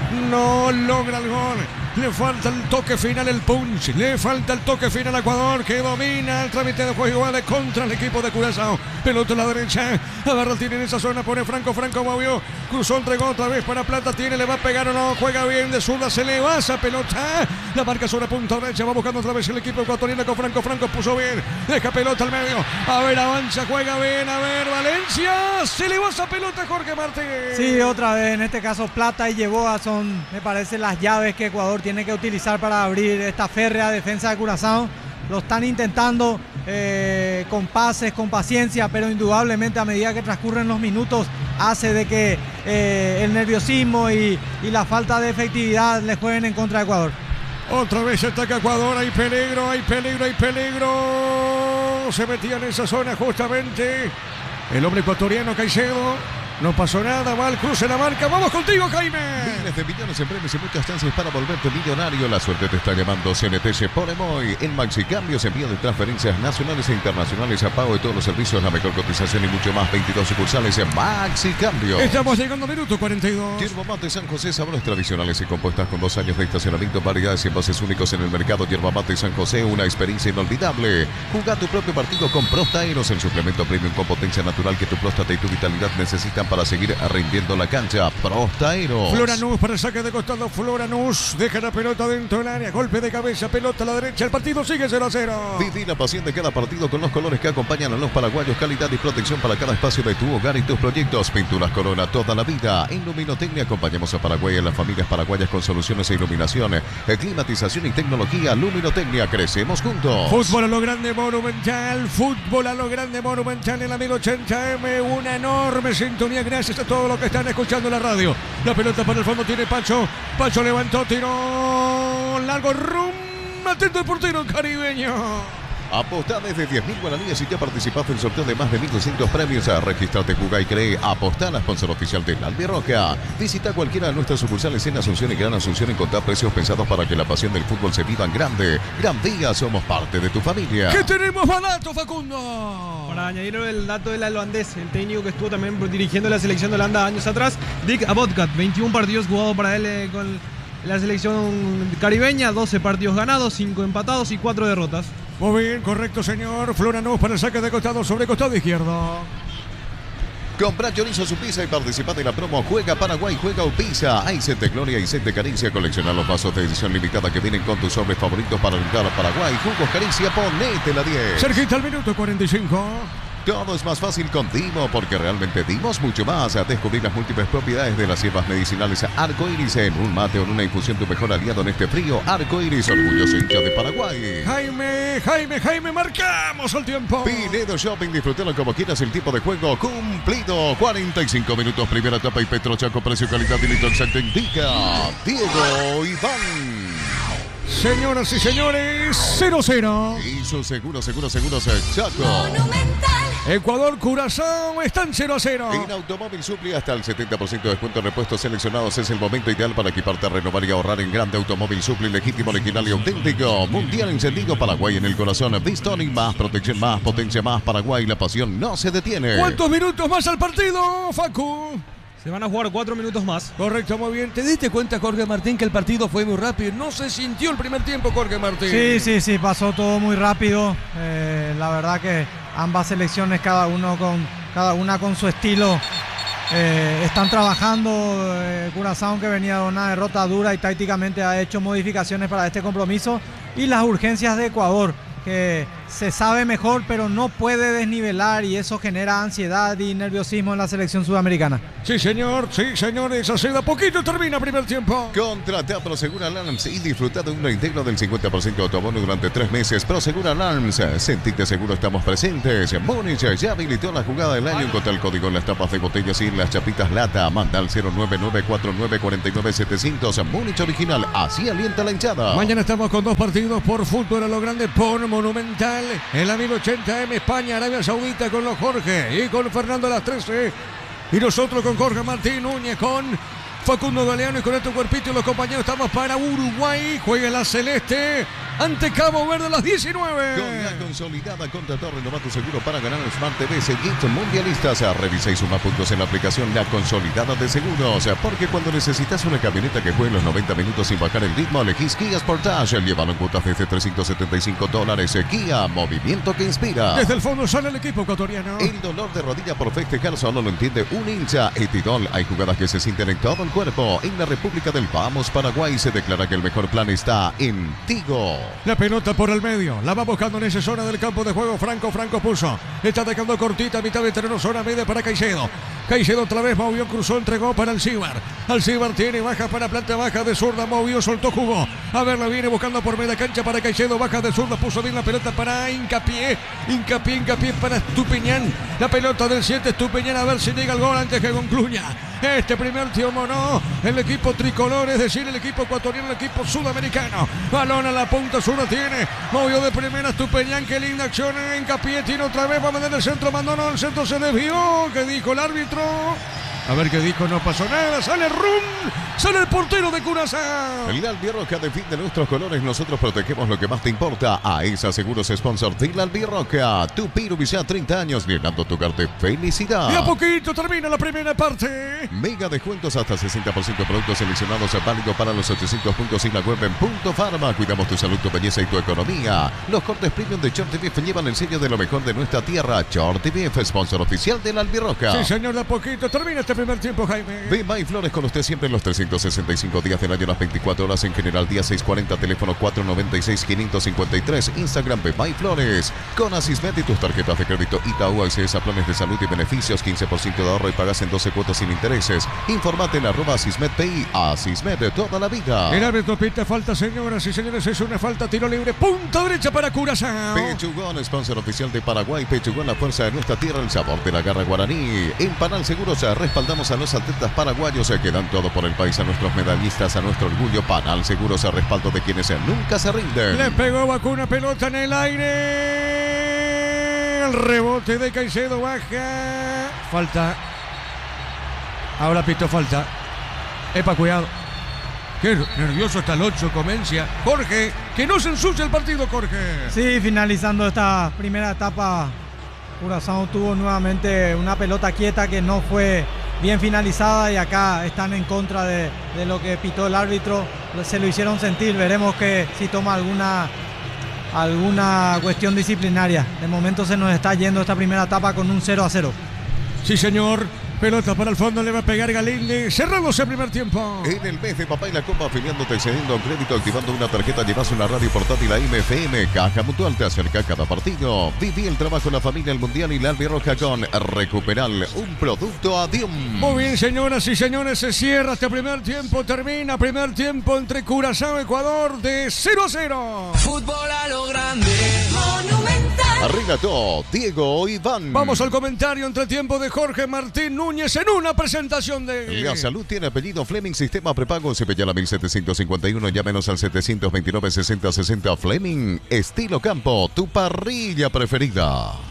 [SPEAKER 2] no logra el gol. Le falta el toque final, el punch. Le falta el toque final a Ecuador, que domina el trámite de juego igual contra el equipo de Curazao. Pelota a la derecha. Agarra, tiene en esa zona, pone Franco. Franco movió. Cruzó, entregó otra vez para Plata. Tiene, le va a pegar o no. Juega bien de zurda, se le va esa pelota. La marca sobre punta derecha. Va buscando otra vez el equipo ecuatoriano con Franco. Franco puso bien. Deja pelota al medio. A ver, avanza, juega bien. A ver, Valencia. Se le va esa pelota, Jorge Martín.
[SPEAKER 3] Sí, otra vez, en este caso Plata y Yeboah son, me parece, las llaves que Ecuador tiene que utilizar para abrir esta férrea defensa de Curazao. Lo están intentando eh, con pases, con paciencia, pero indudablemente a medida que transcurren los minutos hace de que eh, el nerviosismo y, y la falta de efectividad le jueguen en contra de Ecuador.
[SPEAKER 2] Otra vez ataca Ecuador, hay peligro, hay peligro, hay peligro. Se metía en esa zona justamente el hombre ecuatoriano Caicedo. No pasó nada, va al cruce la marca. Vamos contigo, Jaime.
[SPEAKER 1] Miles de millones en premios y muchas chances para volverte millonario. La suerte te está llamando. C N T se pone muy. En Maxi Cambios, envío de transferencias nacionales e internacionales a pago de todos los servicios, la mejor cotización y mucho más. veintidós sucursales en Maxi Cambios.
[SPEAKER 2] Estamos llegando al minuto cuarenta y dos.
[SPEAKER 1] Yerba Mate San José, sabores tradicionales y compuestas con dos años de estacionamiento, variedades y envases únicos en el mercado. Yerba Mate San José, una experiencia inolvidable. Juega tu propio partido con Prostaeros, el suplemento premium con potencia natural que tu próstata y tu vitalidad necesitan para seguir rindiendo la cancha. Prostaeros.
[SPEAKER 2] Floranús para el saque de costado. Floranús deja la pelota dentro del área. Golpe de cabeza, pelota a la derecha. El partido sigue cero a cero.
[SPEAKER 1] Viví la pasión de cada partido con los colores que acompañan a los paraguayos. Calidad y protección para cada espacio de tu hogar y tus proyectos. Pinturas Corona toda la vida. En Luminotecnia acompañamos a Paraguay y a las familias paraguayas con soluciones e iluminación, climatización y tecnología. Luminotecnia, crecemos juntos.
[SPEAKER 2] Fútbol a lo grande, Monumental. Fútbol a lo grande, Monumental en la mil ochenta eme. Una enorme sintonía. Gracias a todos los que están escuchando la radio. La pelota para el fondo tiene Pacho. Pacho levantó, tiró largo, rum. Atento el portero caribeño.
[SPEAKER 1] Apostá desde diez mil guaraníes y ya participaste en el sorteo de más de mil doscientos premios. Registrate, jugá y cree. Apostá, la sponsor oficial de la Albirroja. Visita cualquiera de nuestras sucursales en Asunción y Gran Asunción. Encontrar precios pensados para que la pasión del fútbol se viva en grande. Gran Día, somos parte de tu familia.
[SPEAKER 2] ¿Qué tenemos barato, Facundo?
[SPEAKER 4] Para añadir el dato del holandés, el técnico que estuvo también dirigiendo la selección de Holanda años atrás, Dick Advocaat, veintiún partidos jugados para él eh, con la selección caribeña, doce partidos ganados, cinco empatados y cuatro derrotas.
[SPEAKER 2] Muy bien, correcto, señor. Floranús para el saque de costado sobre costado izquierdo.
[SPEAKER 1] Compra chorizo su pizza y participa de la promo Juega Paraguay, Juega Upisa. Hay set de gloria y set de Caricia. Colecciona los vasos de edición limitada que vienen con tus sobres favoritos para alentar a Paraguay. Jugos Caricia, ponete la diez.
[SPEAKER 2] Cerquita al minuto cuarenta y cinco.
[SPEAKER 1] Todo es más fácil con Dimo, porque realmente dimos mucho más. A descubrir las múltiples propiedades de las hierbas medicinales Arco Iris en un mate o en una infusión, tu mejor aliado en este frío. Arco Iris, orgulloso hincha de Paraguay.
[SPEAKER 2] Jaime, Jaime, Jaime, marcamos el tiempo.
[SPEAKER 1] Pinedo Shopping, disfrútalo como quieras, el tiempo de juego cumplido. cuarenta y cinco minutos, primera etapa y Petrochaco, precio, calidad y litro exacto indica Diego Iván.
[SPEAKER 2] Señoras y señores, cero cero.
[SPEAKER 1] Y su seguro, seguro, seguro, Chaco.
[SPEAKER 5] Monumental.
[SPEAKER 2] Ecuador, Curazao están cero a cero.
[SPEAKER 1] En Automóvil Supli hasta el setenta por ciento de descuento en repuestos seleccionados. Es el momento ideal para equiparte, renovar y ahorrar en grande. Automóvil Supli, legítimo, original y auténtico. Mundial encendido, Paraguay en el corazón. Vistón y más protección, más potencia, más Paraguay. La pasión no se detiene.
[SPEAKER 2] ¿Cuántos minutos más al partido, Facu?
[SPEAKER 4] Se van a jugar cuatro minutos más.
[SPEAKER 2] Correcto, muy bien. ¿Te diste cuenta, Jorge Martín, que el partido fue muy rápido? No se sintió el primer tiempo, Jorge Martín.
[SPEAKER 3] Sí, sí, sí, pasó todo muy rápido. Eh, la verdad que ambas selecciones, cada uno con cada una con su estilo, eh, están trabajando. Eh, Curazao, que venía de una derrota dura y tácticamente ha hecho modificaciones para este compromiso. Y las urgencias de Ecuador, que se sabe mejor, pero no puede desnivelar, y eso genera ansiedad y nerviosismo en la selección sudamericana.
[SPEAKER 2] Sí, señor, sí, señores, así de a poquito termina primer tiempo.
[SPEAKER 1] Contrata Prosegur Alarms y disfruta de un reintegro del cincuenta por ciento de tu abono durante tres meses. Prosegur Alarms, sentite seguro, estamos presentes. Múnich ya habilitó la jugada del año. Encontrá el código en las tapas de botellas y en las chapitas lata. Manda al cero nueve nueve cuatro nueve cuatro nueve siete cero cero. Múnich original, así alienta la hinchada.
[SPEAKER 2] Mañana estamos con dos partidos por fútbol a lo grande por Monumental. En la mil ochenta M, España, Arabia Saudita con los Jorge y con Fernando a las trece. Y nosotros con Jorge Martín Núñez, con Facundo Galeano y con este cuerpito y los compañeros estamos para Uruguay. Juega la Celeste ante Cabo Verde a las diecinueve.
[SPEAKER 1] Con la consolidada contrató, renová tu seguro para ganar el Smart T V. Seguid mundialistas. Revisa y suma puntos en la aplicación La Consolidada de Seguros. Porque cuando necesitas una camioneta que juegue los noventa minutos sin bajar el ritmo, elegís Kia Sportage. Llévalo en cuotas desde trescientos setenta y cinco dólares. Kia, movimiento que inspira.
[SPEAKER 2] Desde el fondo sale el equipo ecuatoriano.
[SPEAKER 1] El dolor de rodilla por festejar solo lo entiende un hincha. Etidol, hay jugadas que se sienten en todo el cuerpo. En la República del Vamos, Paraguay, se declara que el mejor plan está en Tigo.
[SPEAKER 2] La pelota por el medio, la va buscando en esa zona del campo de juego. Franco, Franco puso, está dejando cortita, mitad de terreno, zona media para Caicedo. Caicedo otra vez movió, cruzó, entregó para Alcibar. Alcibar tiene baja para planta baja de zurda, movió, soltó, jugó. A ver, la viene buscando por media cancha para Caicedo, baja de zurda, puso bien la pelota para Hincapié. Hincapié, Hincapié para Estupiñán. La pelota del siete, Estupiñán, a ver si llega el gol antes que concluya este primer tiempo. No, el equipo tricolor, es decir, el equipo ecuatoriano, el equipo sudamericano. Balón a la punta, zurda tiene, movió de primera Estupiñán, qué linda acción. Hincapié tiene otra vez, va a mandar el centro, mandó, no, el centro se desvió. ¿Qué dijo el árbitro? A ver qué dijo, no pasó nada. Sale Rum, sale el portero de Curazao.
[SPEAKER 1] La Albirroja defiende nuestros colores, nosotros protegemos lo que más te importa. A esa Seguros, sponsor de la Albirroja. Tu Piru ya treinta años, llenando tu hogar de felicidad.
[SPEAKER 2] Y a poquito termina la primera parte.
[SPEAKER 1] Mega descuentos hasta sesenta por ciento de productos seleccionados, válido para los ochocientos puntos y la web en Punto Farma. Cuidamos tu salud, tu belleza y tu economía. Los cortes premium de Short T V llevan el sello de lo mejor de nuestra tierra. Short T V, sponsor oficial de la Albirroja.
[SPEAKER 2] Sí, señor, de a poquito termina este primer tiempo, Jaime.
[SPEAKER 1] Ve May Flores con usted siempre en los trescientos sesenta y cinco días del año, las veinticuatro horas en general, día seiscientos cuarenta, teléfono cuatro nueve seis, quinientos cincuenta y tres, Instagram Ve May Flores. Con Asismet y tus tarjetas de crédito Itaú, accedes a planes de salud y beneficios, quince por ciento de ahorro y pagas en doce cuotas sin intereses. Informate en arroba Asismet P I. Asismet de toda la vida.
[SPEAKER 2] El árbitro pita falta, señoras y señores, es una falta, tiro libre, punta derecha para Curazao.
[SPEAKER 1] Pechugón, sponsor oficial de Paraguay. Pechugón, la fuerza de nuestra tierra, el sabor de la garra guaraní. En Panal Seguros respaldamos a los atletas paraguayos que dan todo por el país, a nuestros medallistas, a nuestro orgullo. Panal Seguros, a respaldo de quienes nunca se rinden.
[SPEAKER 2] Le pegó Vacuna, pelota en el aire. El rebote de Caicedo, baja. Falta. Ahora pito falta. Epa, cuidado. Qué nervioso está el ocho, Comencia. Jorge, que no se ensucie el partido, Jorge.
[SPEAKER 3] Sí, finalizando esta primera etapa, Curazao tuvo nuevamente una pelota quieta que no fue bien finalizada, y acá están en contra de, de lo que pitó el árbitro. Se lo hicieron sentir, veremos que si toma alguna, alguna cuestión disciplinaria. De momento se nos está yendo esta primera etapa con un cero a cero.
[SPEAKER 2] Sí, señor. Pelota para el fondo, le va a pegar Galinde. Cerrándose el primer tiempo.
[SPEAKER 1] En el mes de Papá y la Copa, afiliándote, cediendo un crédito, activando una tarjeta, llevas una radio portátil a M F M. Caja Mutual te acerca a cada partido. Viví el trabajo, la familia, el mundial y la Albirroja con Recuperal, un producto Adium.
[SPEAKER 2] Muy bien, señoras y señores, se cierra este primer tiempo. Termina primer tiempo entre Curazao y Ecuador de cero a cero.
[SPEAKER 5] Fútbol a lo grande. Monumental.
[SPEAKER 1] Relató Diego Iván.
[SPEAKER 2] Vamos al comentario entre tiempo de Jorge Martín Núñez en una presentación de...
[SPEAKER 1] La salud tiene apellido Fleming, sistema prepago Cepillala mil setecientos cincuenta y uno, llámenos al setecientos veintinueve, sesenta sesenta. Fleming, estilo campo, tu parrilla preferida.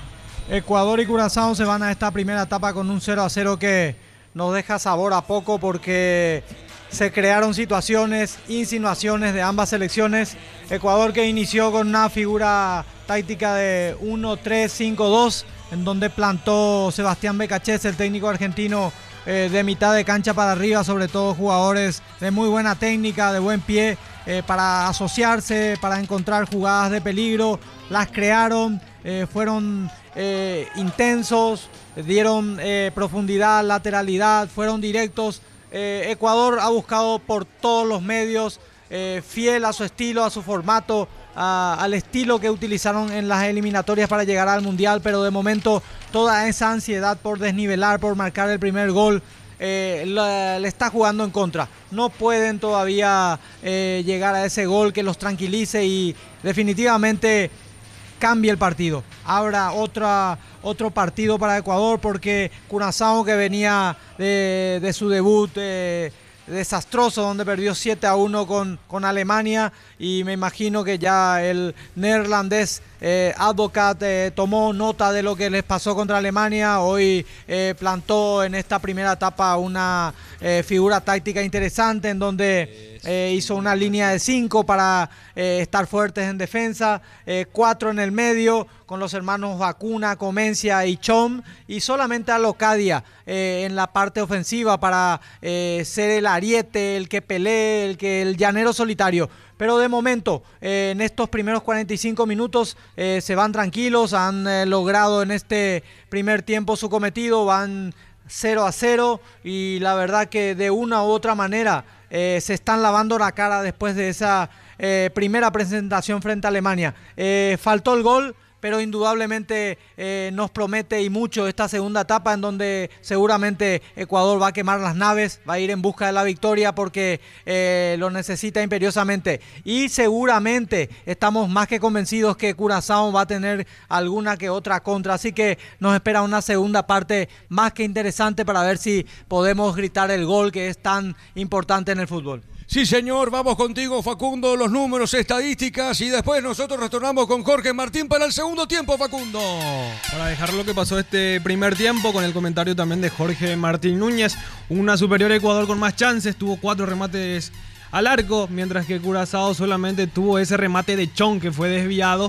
[SPEAKER 3] Ecuador y Curazao se van a esta primera etapa con un cero a cero que nos deja sabor a poco porque se crearon situaciones, insinuaciones de ambas selecciones. Ecuador que inició con una figura táctica de uno tres cinco dos, en donde plantó Sebastián Becachés, el técnico argentino, eh, de mitad de cancha para arriba, sobre todo jugadores de muy buena técnica, de buen pie, eh, para asociarse, para encontrar jugadas de peligro. Las crearon, eh, fueron eh, intensos, dieron eh, profundidad, lateralidad, fueron directos. Eh, Ecuador ha buscado por todos los medios, eh, fiel a su estilo, a su formato, a, al estilo que utilizaron en las eliminatorias para llegar al Mundial, pero de momento toda esa ansiedad por desnivelar, por marcar el primer gol, eh, le, le está jugando en contra. No pueden todavía eh, llegar a ese gol que los tranquilice y definitivamente cambie el partido. Habrá otra, otro partido para Ecuador porque Curazao, que venía de, de su debut eh, desastroso, donde perdió siete a uno con, con Alemania, y me imagino que ya el neerlandés eh, Advocat eh, tomó nota de lo que les pasó contra Alemania. Hoy eh, plantó en esta primera etapa una eh, figura táctica interesante en donde eh, hizo una línea de cinco para eh, estar fuertes en defensa, eh, cuatro en el medio con los hermanos Vacuna, Comencia y Chom, y solamente a Locadia eh, en la parte ofensiva para eh, ser el ariete, el que pelee, el que el llanero solitario. Pero de momento, eh, en estos primeros cuarenta y cinco minutos eh, se van tranquilos, han eh, logrado en este primer tiempo su cometido, van cero a cero, y la verdad que de una u otra manera eh, se están lavando la cara después de esa eh, primera presentación frente a Alemania. Eh, faltó el gol, pero indudablemente eh, nos promete y mucho esta segunda etapa, en donde seguramente Ecuador va a quemar las naves, va a ir en busca de la victoria porque eh, lo necesita imperiosamente. Y seguramente estamos más que convencidos que Curazao va a tener alguna que otra contra, así que nos espera una segunda parte más que interesante para ver si podemos gritar el gol que es tan importante en el fútbol.
[SPEAKER 2] Sí, señor, vamos contigo, Facundo, los números, estadísticas, y después nosotros retornamos con Jorge Martín para el segundo tiempo, Facundo.
[SPEAKER 4] Para dejar lo que pasó este primer tiempo, con el comentario también de Jorge Martín Núñez, una superior Ecuador con más chances, tuvo cuatro remates al arco, mientras que Curazao solamente tuvo ese remate de Chon que fue desviado.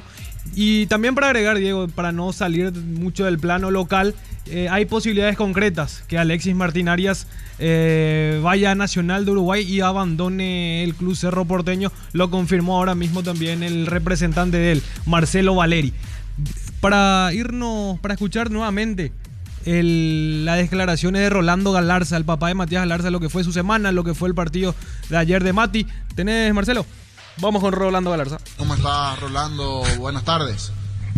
[SPEAKER 4] Y también para agregar, Diego, para no salir mucho del plano local, eh, hay posibilidades concretas que Alexis Martín Arias eh, vaya a Nacional de Uruguay y abandone el club Cerro Porteño. Lo confirmó ahora mismo también el representante de él, Marcelo Valeri. Para irnos, para escuchar nuevamente el, las declaraciones de Rolando Galarza, el papá de Matías Galarza, lo que fue su semana, lo que fue el partido de ayer de Mati. ¿Tenés, Marcelo? Vamos con Rolando Galarza.
[SPEAKER 6] ¿Cómo estás, Rolando? Buenas tardes.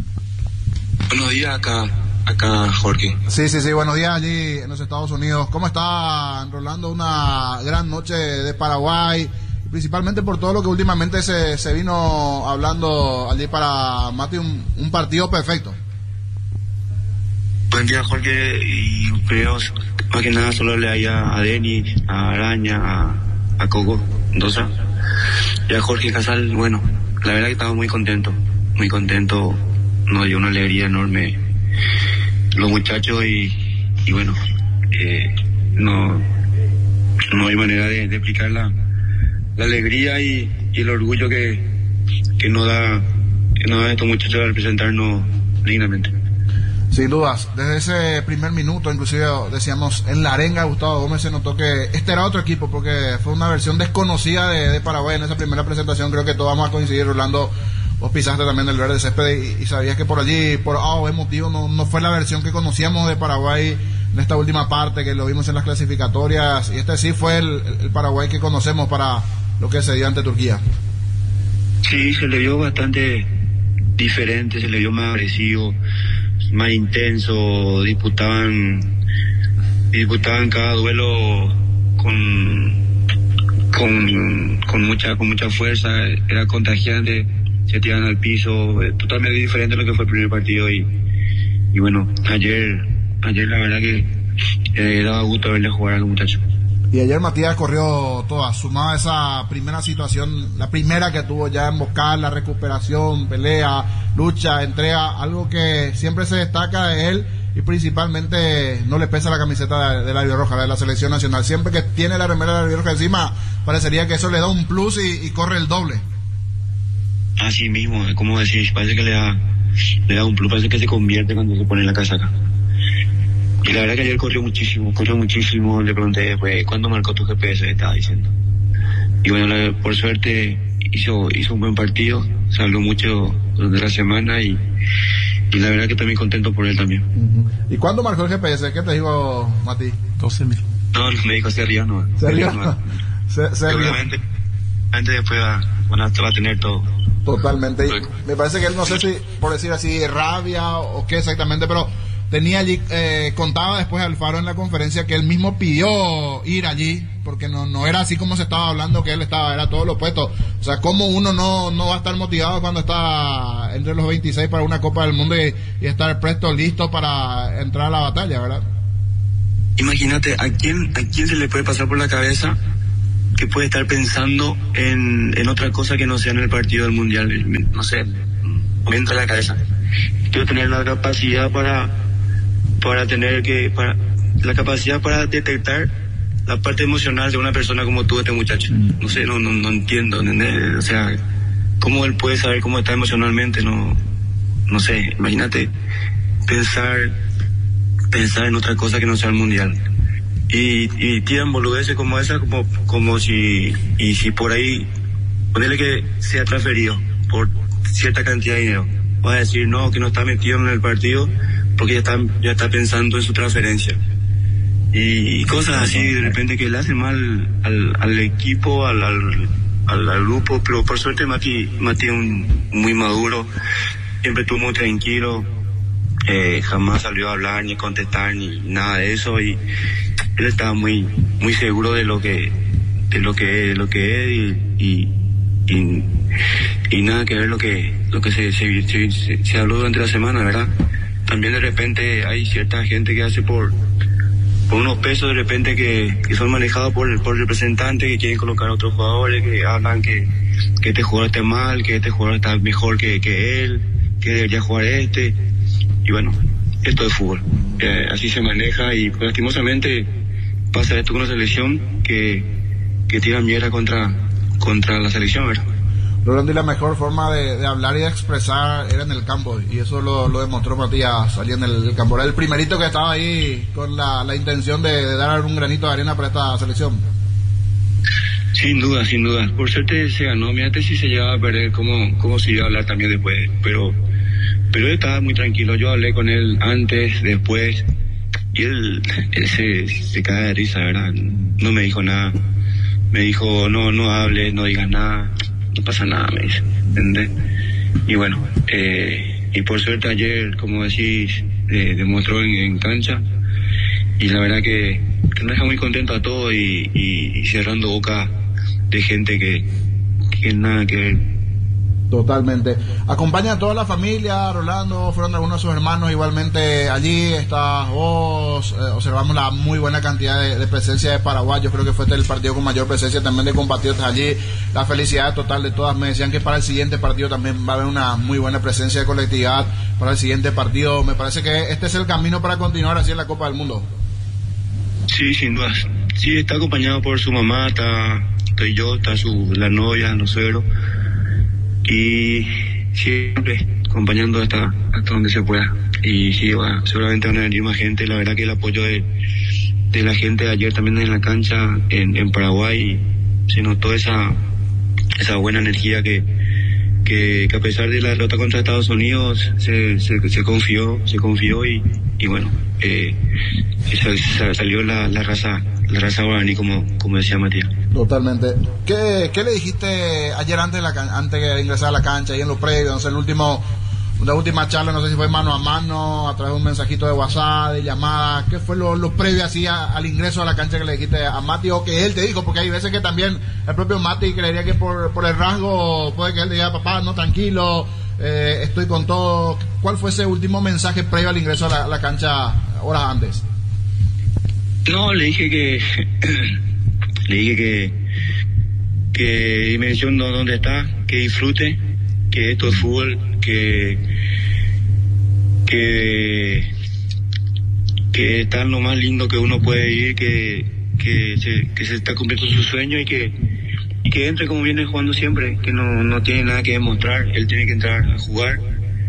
[SPEAKER 7] Buenos días, acá, acá Jorge.
[SPEAKER 6] Sí, sí, sí, buenos días allí en los Estados Unidos. ¿Cómo está, Rolando? Una gran noche de Paraguay, principalmente por todo lo que últimamente se, se vino hablando allí para Mati, un, un partido perfecto.
[SPEAKER 7] Buen día, Jorge, y creo, más que nada, solo le haya a Denny, a Araña, a, a Coco Mendoza. Y a Jorge Casal, bueno, la verdad que estamos muy contentos, muy contentos, nos dio una alegría enorme los muchachos y, y bueno, eh, no, no hay manera de, de explicar la, la alegría y, y el orgullo que, que nos da, que nos da estos muchachos al presentarnos dignamente.
[SPEAKER 6] Sin dudas, desde ese primer minuto, inclusive decíamos en la arenga de Gustavo Gómez, se notó que este era otro equipo, porque fue una versión desconocida de, de Paraguay en esa primera presentación. Creo que todos vamos a coincidir. Rolando, vos pisaste también el verde césped y, y sabías que por allí, por A o B motivo, no, no fue la versión que conocíamos de Paraguay en esta última parte, que lo vimos en las clasificatorias, y este sí fue el, el Paraguay que conocemos para lo que se dio ante Turquía.
[SPEAKER 7] Sí, se le vio bastante diferente, se le vio más agresivo, más intenso, disputaban disputaban cada duelo con con con mucha con mucha fuerza, era contagiante, se tiran al piso, totalmente diferente a lo que fue el primer partido. Y y bueno, ayer ayer la verdad que eh, daba gusto verle jugar a los muchachos.
[SPEAKER 6] Y ayer Matías corrió toda, sumada esa primera situación, la primera que tuvo ya emboscada, la recuperación, pelea, lucha, entrega, algo que siempre se destaca de él y principalmente no le pesa la camiseta de, de la albirroja, de la selección nacional. Siempre que tiene la remera de la albirroja encima, parecería que eso le da un plus y, y corre el doble.
[SPEAKER 7] Así mismo, como decís, parece que le da, le da un plus, parece que se convierte cuando se pone la casaca. Y la verdad que ayer corrió muchísimo, corrió muchísimo. Le pregunté después, ¿cuándo marcó tu G P S? Estaba diciendo. Y bueno, la, por suerte hizo hizo un buen partido, se habló mucho durante la semana y, y la verdad que también contento por él también.
[SPEAKER 6] Uh-huh. ¿Y cuándo marcó el G P S? ¿Qué te dijo, Mati?
[SPEAKER 4] doce mil.
[SPEAKER 7] No, me dijo Sergio, no.
[SPEAKER 6] ¿Serio? Se,
[SPEAKER 7] Seguramente, antes después va, van a, va a tener todo.
[SPEAKER 6] Totalmente. Y me parece que él, no sé si, por decir así, rabia o qué exactamente, pero tenía allí, eh, contaba después Alfaro en la conferencia que él mismo pidió ir allí, porque no no era así como se estaba hablando que él estaba, era todo lo opuesto. O sea, cómo uno no, no va a estar motivado cuando está entre los veintiséis para una Copa del Mundo y, y estar presto, listo para entrar a la batalla, ¿verdad?
[SPEAKER 7] Imagínate, ¿a quién, a quién se le puede pasar por la cabeza que puede estar pensando en, en otra cosa que no sea en el partido del Mundial? No sé, me entra en la cabeza. Quiero tener la capacidad para para tener que para la capacidad para detectar la parte emocional de una persona como tú, este muchacho. No sé, no no, no entiendo, ¿entendés? O sea, cómo él puede saber cómo está emocionalmente, no no sé. Imagínate pensar pensar en otra cosa que no sea el Mundial. Y, y tiran boludeces como esa, como como si y si por ahí ponerle que sea transferido por cierta cantidad de dinero, va a decir no, que no está metido en el partido porque ya está ya está pensando en su transferencia y, y cosas así de repente que le hacen mal al, al equipo, al, al, al, al grupo. Pero por suerte Mati Mati es un, muy maduro, siempre estuvo muy tranquilo, eh, jamás salió a hablar ni a contestar ni nada de eso, y él estaba muy muy seguro de lo que de lo que de lo que es y, y, y, y nada que ver lo que lo que se se, se se habló durante la semana, ¿verdad? También de repente hay cierta gente que hace por por unos pesos de repente que, que son manejados por por representantes que quieren colocar a otros jugadores, que hablan que que este jugador está mal, que este jugador está mejor que que él, que debería jugar este. Y bueno, esto es fútbol, eh, así se maneja y pues, lastimosamente pasa esto con la selección que, que tira mierda contra, contra la selección, ¿verdad?
[SPEAKER 6] Rolando, y la mejor forma de, de hablar y de expresar era en el campo, y eso lo, lo demostró Matías allí en el, el campo. Era el primerito que estaba ahí con la, la intención de, de dar un granito de arena para esta selección.
[SPEAKER 7] Sin duda, sin duda. Por suerte se ganó. Mirate si se llegaba a perder, cómo, cómo se iba a hablar también después, pero pero él estaba muy tranquilo. Yo hablé con él antes, después, y él, él se, se cae de risa, ¿verdad? No me dijo nada. Me dijo, no, no hables, no digas nada, no pasa nada, me dice, ¿entendés? Y bueno, eh, y por suerte ayer, como decís, eh, demostró en, en cancha, y la verdad que, que nos deja muy contento a todos y, y, y cerrando boca de gente que, que nada que ver.
[SPEAKER 6] Totalmente. Acompaña a toda la familia, Rolando, fueron algunos de sus hermanos igualmente allí, estás vos, eh, observamos la muy buena cantidad de, de presencia de paraguayos, creo que fue el partido con mayor presencia también de compatriotas allí, la felicidad total de todas. Me decían que para el siguiente partido también va a haber una muy buena presencia de colectividad para el siguiente partido. Me parece que este es el camino para continuar así en la Copa del Mundo.
[SPEAKER 7] Sí, sin duda. Sí, está acompañado por su mamá, está, estoy yo, está su, la novia, los suegros. Y siempre acompañando hasta hasta donde se pueda. Y sí, va, seguramente van a venir más gente. La verdad que el apoyo de, de la gente de ayer también en la cancha en, en Paraguay, se notó esa esa buena energía que, que, que a pesar de la derrota contra Estados Unidos se, se, se confió, se confió y, y bueno, eh, sal, salió la, la raza la raza guaraní, como, como decía Matías.
[SPEAKER 6] Totalmente. ¿Qué, qué le dijiste ayer antes de, la, antes de ingresar a la cancha y en lo previo? No sé, el último, la última charla, no sé si fue mano a mano, a través de un mensajito de WhatsApp, de llamada. ¿Qué fue lo, lo previo así a, al ingreso a la cancha que le dijiste a Mati o que él te dijo? Porque hay veces que también el propio Mati creería que por, por el rasgo puede que él diga, papá, no, tranquilo, eh, estoy con todo. ¿Cuál fue ese último mensaje previo al ingreso a la, a la cancha horas antes?
[SPEAKER 7] No, le dije que Le dije que, que dimensión donde está, que disfrute, que esto es fútbol, que, que, que está lo más lindo que uno puede vivir, que, que, se, que se está cumpliendo su sueño y que, y que entre como viene jugando siempre, que no, no tiene nada que demostrar, él tiene que entrar a jugar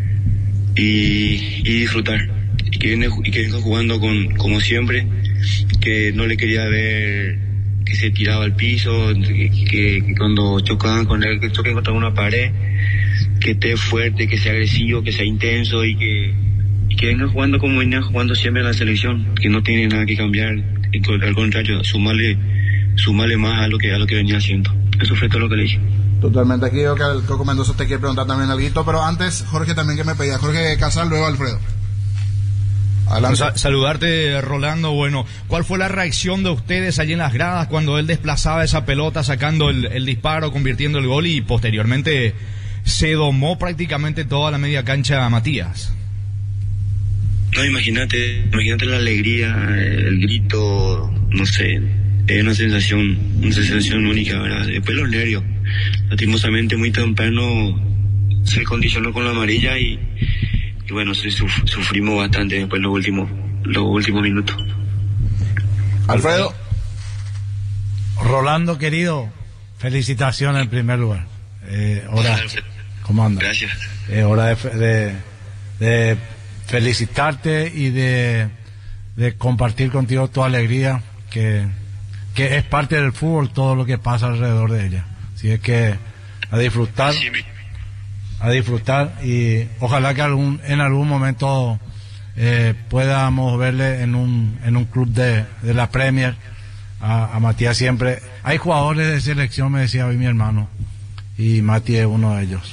[SPEAKER 7] y, y disfrutar, y que, viene, y que venga jugando con, como siempre, que no le quería ver que se tiraba al piso, que, que, que cuando chocaban con él, que choquen contra una pared, que esté fuerte, que sea agresivo, que sea intenso y que, y que venga jugando como venía jugando siempre en la selección, que no tiene nada que cambiar, y que, al contrario, sumarle, sumarle más a lo que a lo que venía haciendo. Eso fue todo lo que le dije.
[SPEAKER 6] Totalmente. Aquí veo que el Coco Mendoza te quiere preguntar también algo, pero antes Jorge también que me pedía. Jorge Casal, luego Alfredo.
[SPEAKER 8] Adelante. Sa- saludarte, Rolando. Bueno, ¿cuál fue la reacción de ustedes allí en las gradas cuando él desplazaba esa pelota, sacando el, el disparo, convirtiendo el gol y posteriormente se domó prácticamente toda la media cancha a Matías?
[SPEAKER 7] No, imagínate, imagínate la alegría, el grito, no sé, es una sensación, una sensación única, ¿verdad? Después los nervios. Lastimosamente muy temprano se condicionó con la amarilla y, y bueno, sí, suf- sufrimos bastante después los últimos, los últimos minutos.
[SPEAKER 6] Alfredo.
[SPEAKER 9] Rolando, querido, felicitaciones en primer lugar. Eh, hora, ¿Cómo andas?
[SPEAKER 7] Gracias.
[SPEAKER 9] Es hora de, de, de felicitarte y de, de compartir contigo tu alegría, que, que es parte del fútbol todo lo que pasa alrededor de ella. Así es que a disfrutar, a disfrutar y ojalá que algún, en algún momento eh, podamos verle en un, en un club de, de la Premier a, a Matías siempre. Hay jugadores de selección, me decía hoy mi hermano, y Matías es uno de ellos.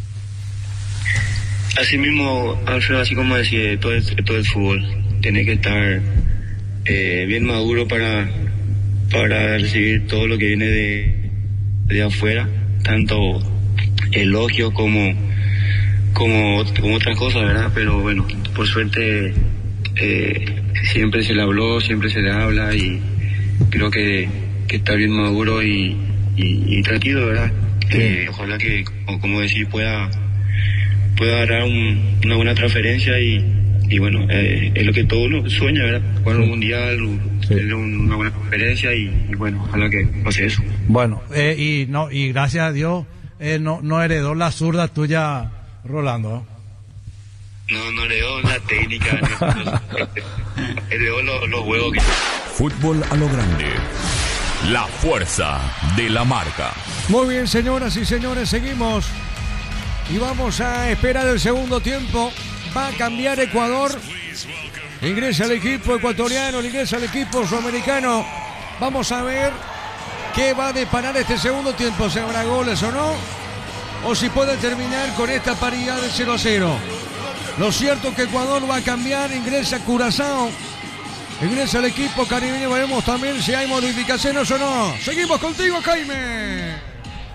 [SPEAKER 7] Así mismo, Alfredo, así como decía, todo el, todo el fútbol tiene que estar eh, bien maduro para, para recibir todo lo que viene de, de afuera, tanto elogios como, como, como otras cosas, ¿verdad? Pero bueno, por suerte eh, siempre se le habló, siempre se le habla y creo que, que está bien maduro y, y, y tranquilo, ¿verdad? Eh, ojalá que, como, como decir, pueda pueda dar un, una buena transferencia y, y bueno, eh, es lo que todo uno sueña, ¿verdad? Jugar un mundial, sí. Tener una buena transferencia y, y bueno, ojalá que pase eso.
[SPEAKER 9] Bueno, eh, y no y gracias a Dios eh, no, no heredó la zurda tuya, Rolando.
[SPEAKER 7] No, no heredó la técnica, no, heredó los, los huevos que...
[SPEAKER 10] Fútbol a lo grande. La fuerza de la marca.
[SPEAKER 2] Muy bien, señoras y señores, seguimos. Y vamos a esperar el segundo tiempo. Va a cambiar Ecuador. Ingresa el equipo ecuatoriano, ingresa el equipo sudamericano. Vamos a ver qué va a deparar este segundo tiempo. Si habrá goles o no. O si puede terminar con esta paridad de cero a cero. Lo cierto es que Ecuador va a cambiar. Ingresa Curazao. Ingresa el equipo caribeño. Veremos también si hay modificaciones o no. Seguimos contigo, Jaime.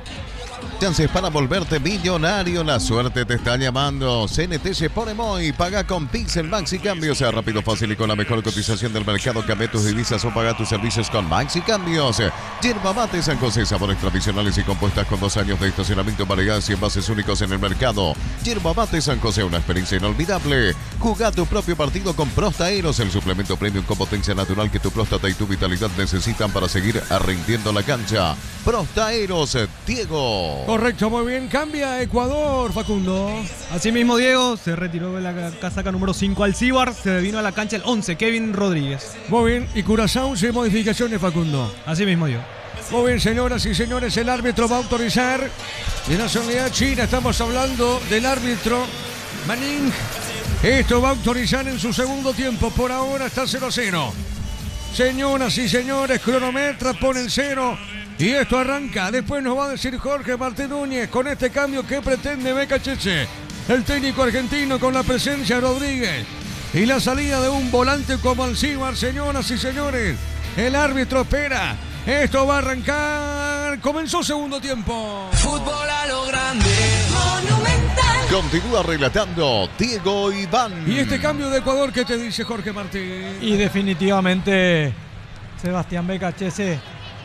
[SPEAKER 1] Chances para volverte millonario, la suerte te está llamando. C N T se pone muy, paga con Pixel Maxi Cambios, sea rápido, fácil y con la mejor cotización del mercado. Cambia tus divisas o paga tus servicios con Maxi Cambios. Yerba Mate San José, sabores tradicionales y compuestas con dos años de estacionamiento, variedades y envases únicos en el mercado. Yerba Mate San José, una experiencia inolvidable. Juga tu propio partido con Prostaeros, el suplemento premium con potencia natural que tu próstata y tu vitalidad necesitan para seguir rindiendo la cancha. Prostaeros, Diego.
[SPEAKER 2] Correcto, muy bien. Cambia Ecuador, Facundo.
[SPEAKER 4] Así mismo, Diego, se retiró de la casaca número cinco Alcibar, se vino a la cancha el once, Kevin Rodríguez.
[SPEAKER 2] Muy bien. Y Curazao sin modificaciones, Facundo.
[SPEAKER 4] Así mismo, Diego.
[SPEAKER 2] Muy bien, señoras y señores, el árbitro va a autorizar de nacionalidad china. Estamos hablando del árbitro Manning. Esto va a autorizar en su segundo tiempo. Por ahora está cero a cero. Señoras y señores, cronometra, pone el cero. Y esto arranca. Después nos va a decir Jorge Martín Núñez con este cambio que pretende Beca Cheche, el técnico argentino, con la presencia de Rodríguez y la salida de un volante como Alcibar. Señoras y señores, el árbitro espera. Esto va a arrancar. Comenzó segundo tiempo.
[SPEAKER 5] Fútbol a lo grande. Monumental.
[SPEAKER 1] Continúa relatando Diego Iván.
[SPEAKER 2] Y este cambio de Ecuador, ¿qué te dice Jorge Martín?
[SPEAKER 3] Y definitivamente Sebastián Becachese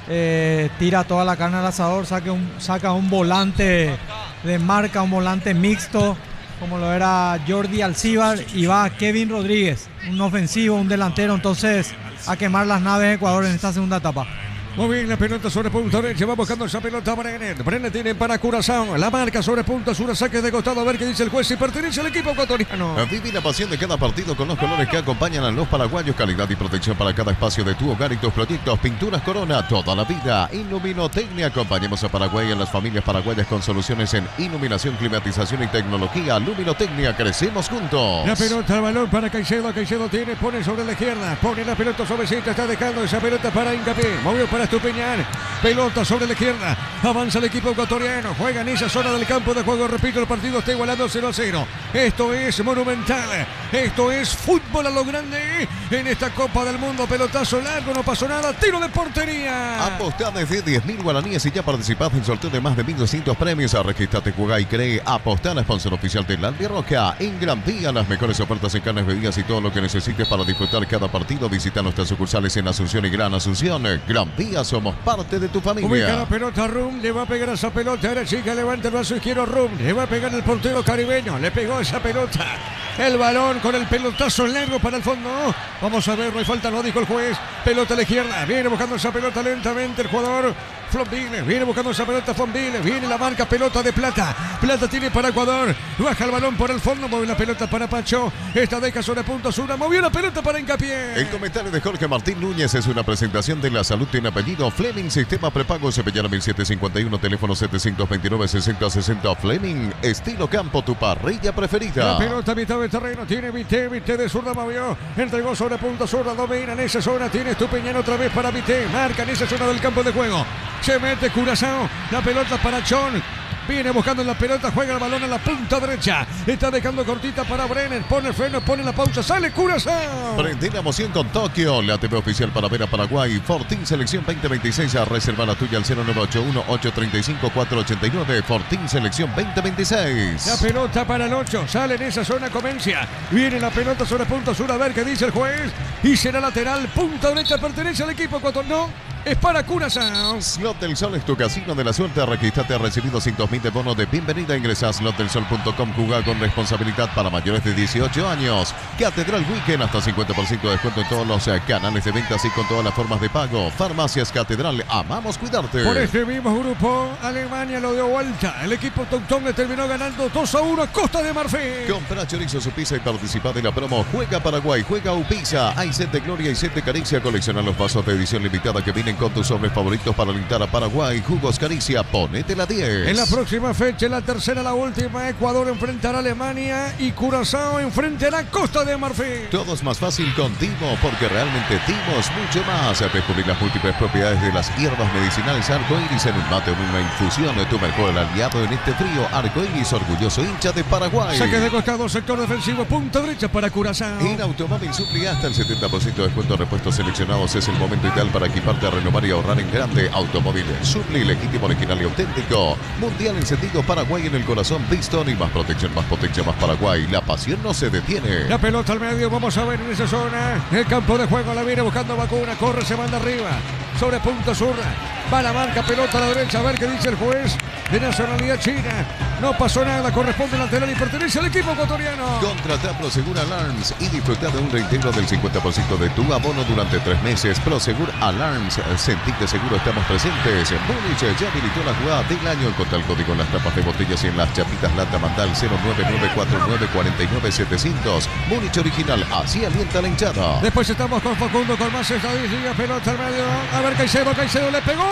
[SPEAKER 3] eh, tira toda la carne al asador, saca un, saca un volante de marca, un volante mixto, como lo era Jordi Alcíbar, y va Kevin Rodríguez, un ofensivo, un delantero, entonces a quemar las naves de Ecuador en esta segunda etapa.
[SPEAKER 2] Muy bien, la pelota sobre punto derecha, va buscando esa pelota Brenner. Brenner tiene para Curazao, la marca sobre punto sur, saque de costado, a ver qué dice el juez y pertenece al equipo ecuatoriano.
[SPEAKER 1] Viví la pasión de cada partido con los colores que acompañan a los paraguayos, calidad y protección para cada espacio de tu hogar y tus proyectos. Pinturas Corona, toda la vida. Iluminotecnia, acompañamos a Paraguay y a las familias paraguayas con soluciones en iluminación, climatización y tecnología. Luminotecnia, crecemos juntos.
[SPEAKER 2] La pelota, el balón para Caicedo, Caicedo tiene, pone sobre la izquierda, pone la pelota suavecita, está dejando esa pelota para Hincapié, movió para Estupiñán, pelota sobre la izquierda, avanza el equipo ecuatoriano, juega en esa zona del campo de juego, repito, el partido está igualando cero a cero, esto es Monumental, esto es fútbol a lo grande, en esta Copa del Mundo, pelotazo largo, no pasó nada, tiro de portería.
[SPEAKER 1] Apostá desde diez mil guaraníes y ya participás en sorteo de más de mil doscientos premios, registrate, jugá y cree, apostá, sponsor oficial de Landia Roca, en Gran Vía, las mejores ofertas en carnes, bebidas y todo lo que necesites para disfrutar cada partido, visita nuestras sucursales en Asunción y Gran Asunción, Gran Vía, somos parte de tu familia.
[SPEAKER 2] Ubica la pelota Rum, le va a pegar a esa pelota, ahora chica, levanta el brazo izquierdo Rum, le va a pegar el portero caribeño, le pegó esa pelota, el balón con el pelotazo largo para el fondo, vamos a ver, no hay falta, no dijo el juez, pelota a la izquierda, viene buscando esa pelota lentamente el jugador Flonville, viene buscando esa pelota Flonville, viene la marca, pelota de Plata, Plata tiene para Ecuador, baja el balón por el fondo, mueve la pelota para Pacho, esta deja sobre punto sur, movió la pelota para Hincapié.
[SPEAKER 1] El comentario de Jorge Martín Núñez es una presentación de La Salud tiene apellido, Fleming, sistema prepago Cepillana mil setecientos cincuenta y uno, teléfono setecientos veintinueve, sesenta sesenta, Fleming, estilo campo, tu parrilla preferida.
[SPEAKER 2] La pelota a mitad de terreno, tiene Vité, Vité de zurda movió, entregó sobre punto zurda, domina en esa zona, tiene Estupiñán otra vez para Vité, marca en esa zona del campo de juego, se mete Curazao, la pelota para Chon, viene buscando la pelota, juega el balón a la punta derecha, está dejando cortita para Brenner, pone el freno, pone la pausa, sale Curazao.
[SPEAKER 1] Prende la emoción con Tokio, la T V oficial para ver a Paraguay, Fortín Selección veinte veintiséis, a reservar la tuya al cero nueve ocho uno, ocho tres cinco, cuatro ocho nueve, Fortín Selección veinte veintiséis.
[SPEAKER 2] La pelota para el ocho, sale en esa zona Comencia, viene la pelota sobre punto sur, a ver qué dice el juez, y será lateral, punta derecha, pertenece al equipo ecuatoriano, es para Curazao.
[SPEAKER 1] Slot del Sol es tu casino de la suerte, registrate, ha recibido doscientos mil de bono de bienvenida, ingresa a slot del sol punto com, juega con responsabilidad para mayores de dieciocho años. Catedral Weekend, hasta cincuenta por ciento de descuento en todos los canales de ventas y con todas las formas de pago. Farmacias Catedral, amamos cuidarte.
[SPEAKER 2] Por este mismo grupo, Alemania lo dio vuelta, el equipo Tontón le terminó ganando dos a uno a Costa de Marfil.
[SPEAKER 1] Compra chorizo su pizza y participa de la promo Juega Paraguay, juega Upisa, hay set de gloria y set de caricia, colecciona los vasos de edición limitada que vienen con tus sobres favoritos para alentar a Paraguay, jugos caricia, ponete la diez.
[SPEAKER 2] En la próxima fecha, la tercera, la última, Ecuador enfrentará a Alemania y Curazao enfrentará a Costa de Marfil.
[SPEAKER 1] Todo es más fácil con Timo, porque realmente Timo es mucho más. Descubrir las múltiples propiedades de las hierbas medicinales arcoíris en un mate o en una infusión, tu mejor aliado en este frío. Arcoíris, orgulloso hincha de Paraguay.
[SPEAKER 2] Saque de costado, sector defensivo, punta derecha para Curazao.
[SPEAKER 1] En Automóvil Supli, hasta el setenta por ciento de descuento en repuestos seleccionados. Es el momento ideal para equiparte, a renovar y ahorrar en grande. Automóvil Supli, legítimo, original y auténtico. Mundial encendido, Paraguay en el corazón, Pistón y más protección, más potencia, más Paraguay. La pasión no se detiene.
[SPEAKER 2] La pelota al medio, vamos a ver en esa zona. El campo de juego la viene buscando Vacuna, corre, se manda arriba. Sobre punto sur, va la marca, pelota a la derecha, a ver qué dice el juez. De nacionalidad china, no pasó nada, corresponde al lateral y pertenece al equipo ecuatoriano.
[SPEAKER 1] Contrata Prosegur Alarms y disfruta de un reintegro del cincuenta por ciento de tu abono durante tres meses. Prosegur Alarms, sentirte seguro, estamos presentes. Múnich ya habilitó la jugada del año. Encontra el código en las tapas de botellas y en las chapitas lata, mandal cero nueve nueve cuatro nueve cuatro nueve setecientos. Múnich original, así alienta la hinchada.
[SPEAKER 2] Después estamos con Facundo con más estadísticas, pelota al medio. A ver, Caicedo, Caicedo le pegó.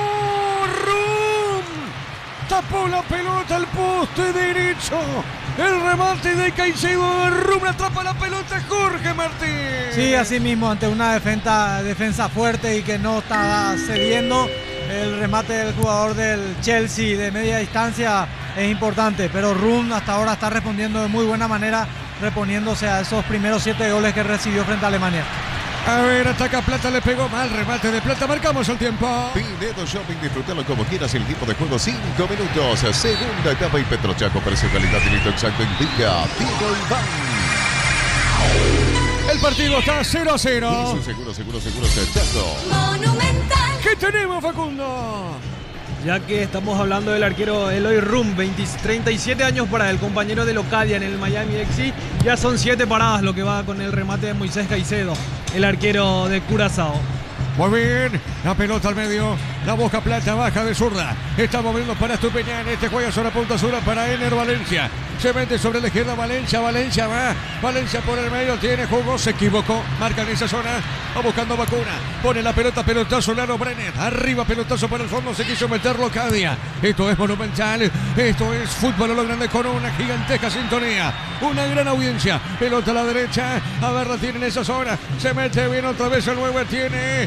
[SPEAKER 2] Tapó la pelota al poste derecho. El remate de Caicedo. Rum atrapa la pelota Jorge Martín.
[SPEAKER 3] Sí, así mismo, ante una defensa, defensa fuerte y que no está cediendo. El remate del jugador del Chelsea de media distancia es importante, pero Rum hasta ahora está respondiendo de muy buena manera, reponiéndose a esos primeros siete goles que recibió frente a Alemania.
[SPEAKER 2] A ver, ataca Plata, le pegó mal, remate de Plata, marcamos el tiempo.
[SPEAKER 1] Pinedo Shopping, disfrútalo como quieras, el tiempo de juego cinco minutos. Segunda etapa y Petrochaco, precio, calidad y listo exacto indica Tino Iván.
[SPEAKER 2] El partido está cero a cero.
[SPEAKER 1] Seguro, seguro, seguro, seguro, seguro.
[SPEAKER 5] Monumental.
[SPEAKER 2] ¿Qué tenemos, Facundo?
[SPEAKER 4] Ya que estamos hablando del arquero Eloy Rum, veinte, treinta y siete años para el compañero de Locadia en el Miami F C. Ya son siete paradas lo que va con el remate de Moisés Caicedo, el arquero de Curazao.
[SPEAKER 2] Muy bien, la pelota al medio, la Boca Plata baja de zurda, está moviendo para Estupiñán, este juega sobre punta sur para Ener Valencia, se mete sobre la izquierda Valencia, Valencia va, Valencia por el medio, tiene jugo, se equivocó, marca en esa zona, va buscando Vacuna, pone la pelota, pelotazo, Laro Brenner, arriba pelotazo para el fondo, se quiso meter Locadia, esto es monumental, esto es fútbol a lo grande con una gigantesca sintonía, una gran audiencia, pelota a la derecha, a ver la tiene en esa zona, se mete bien otra vez el nueve, tiene...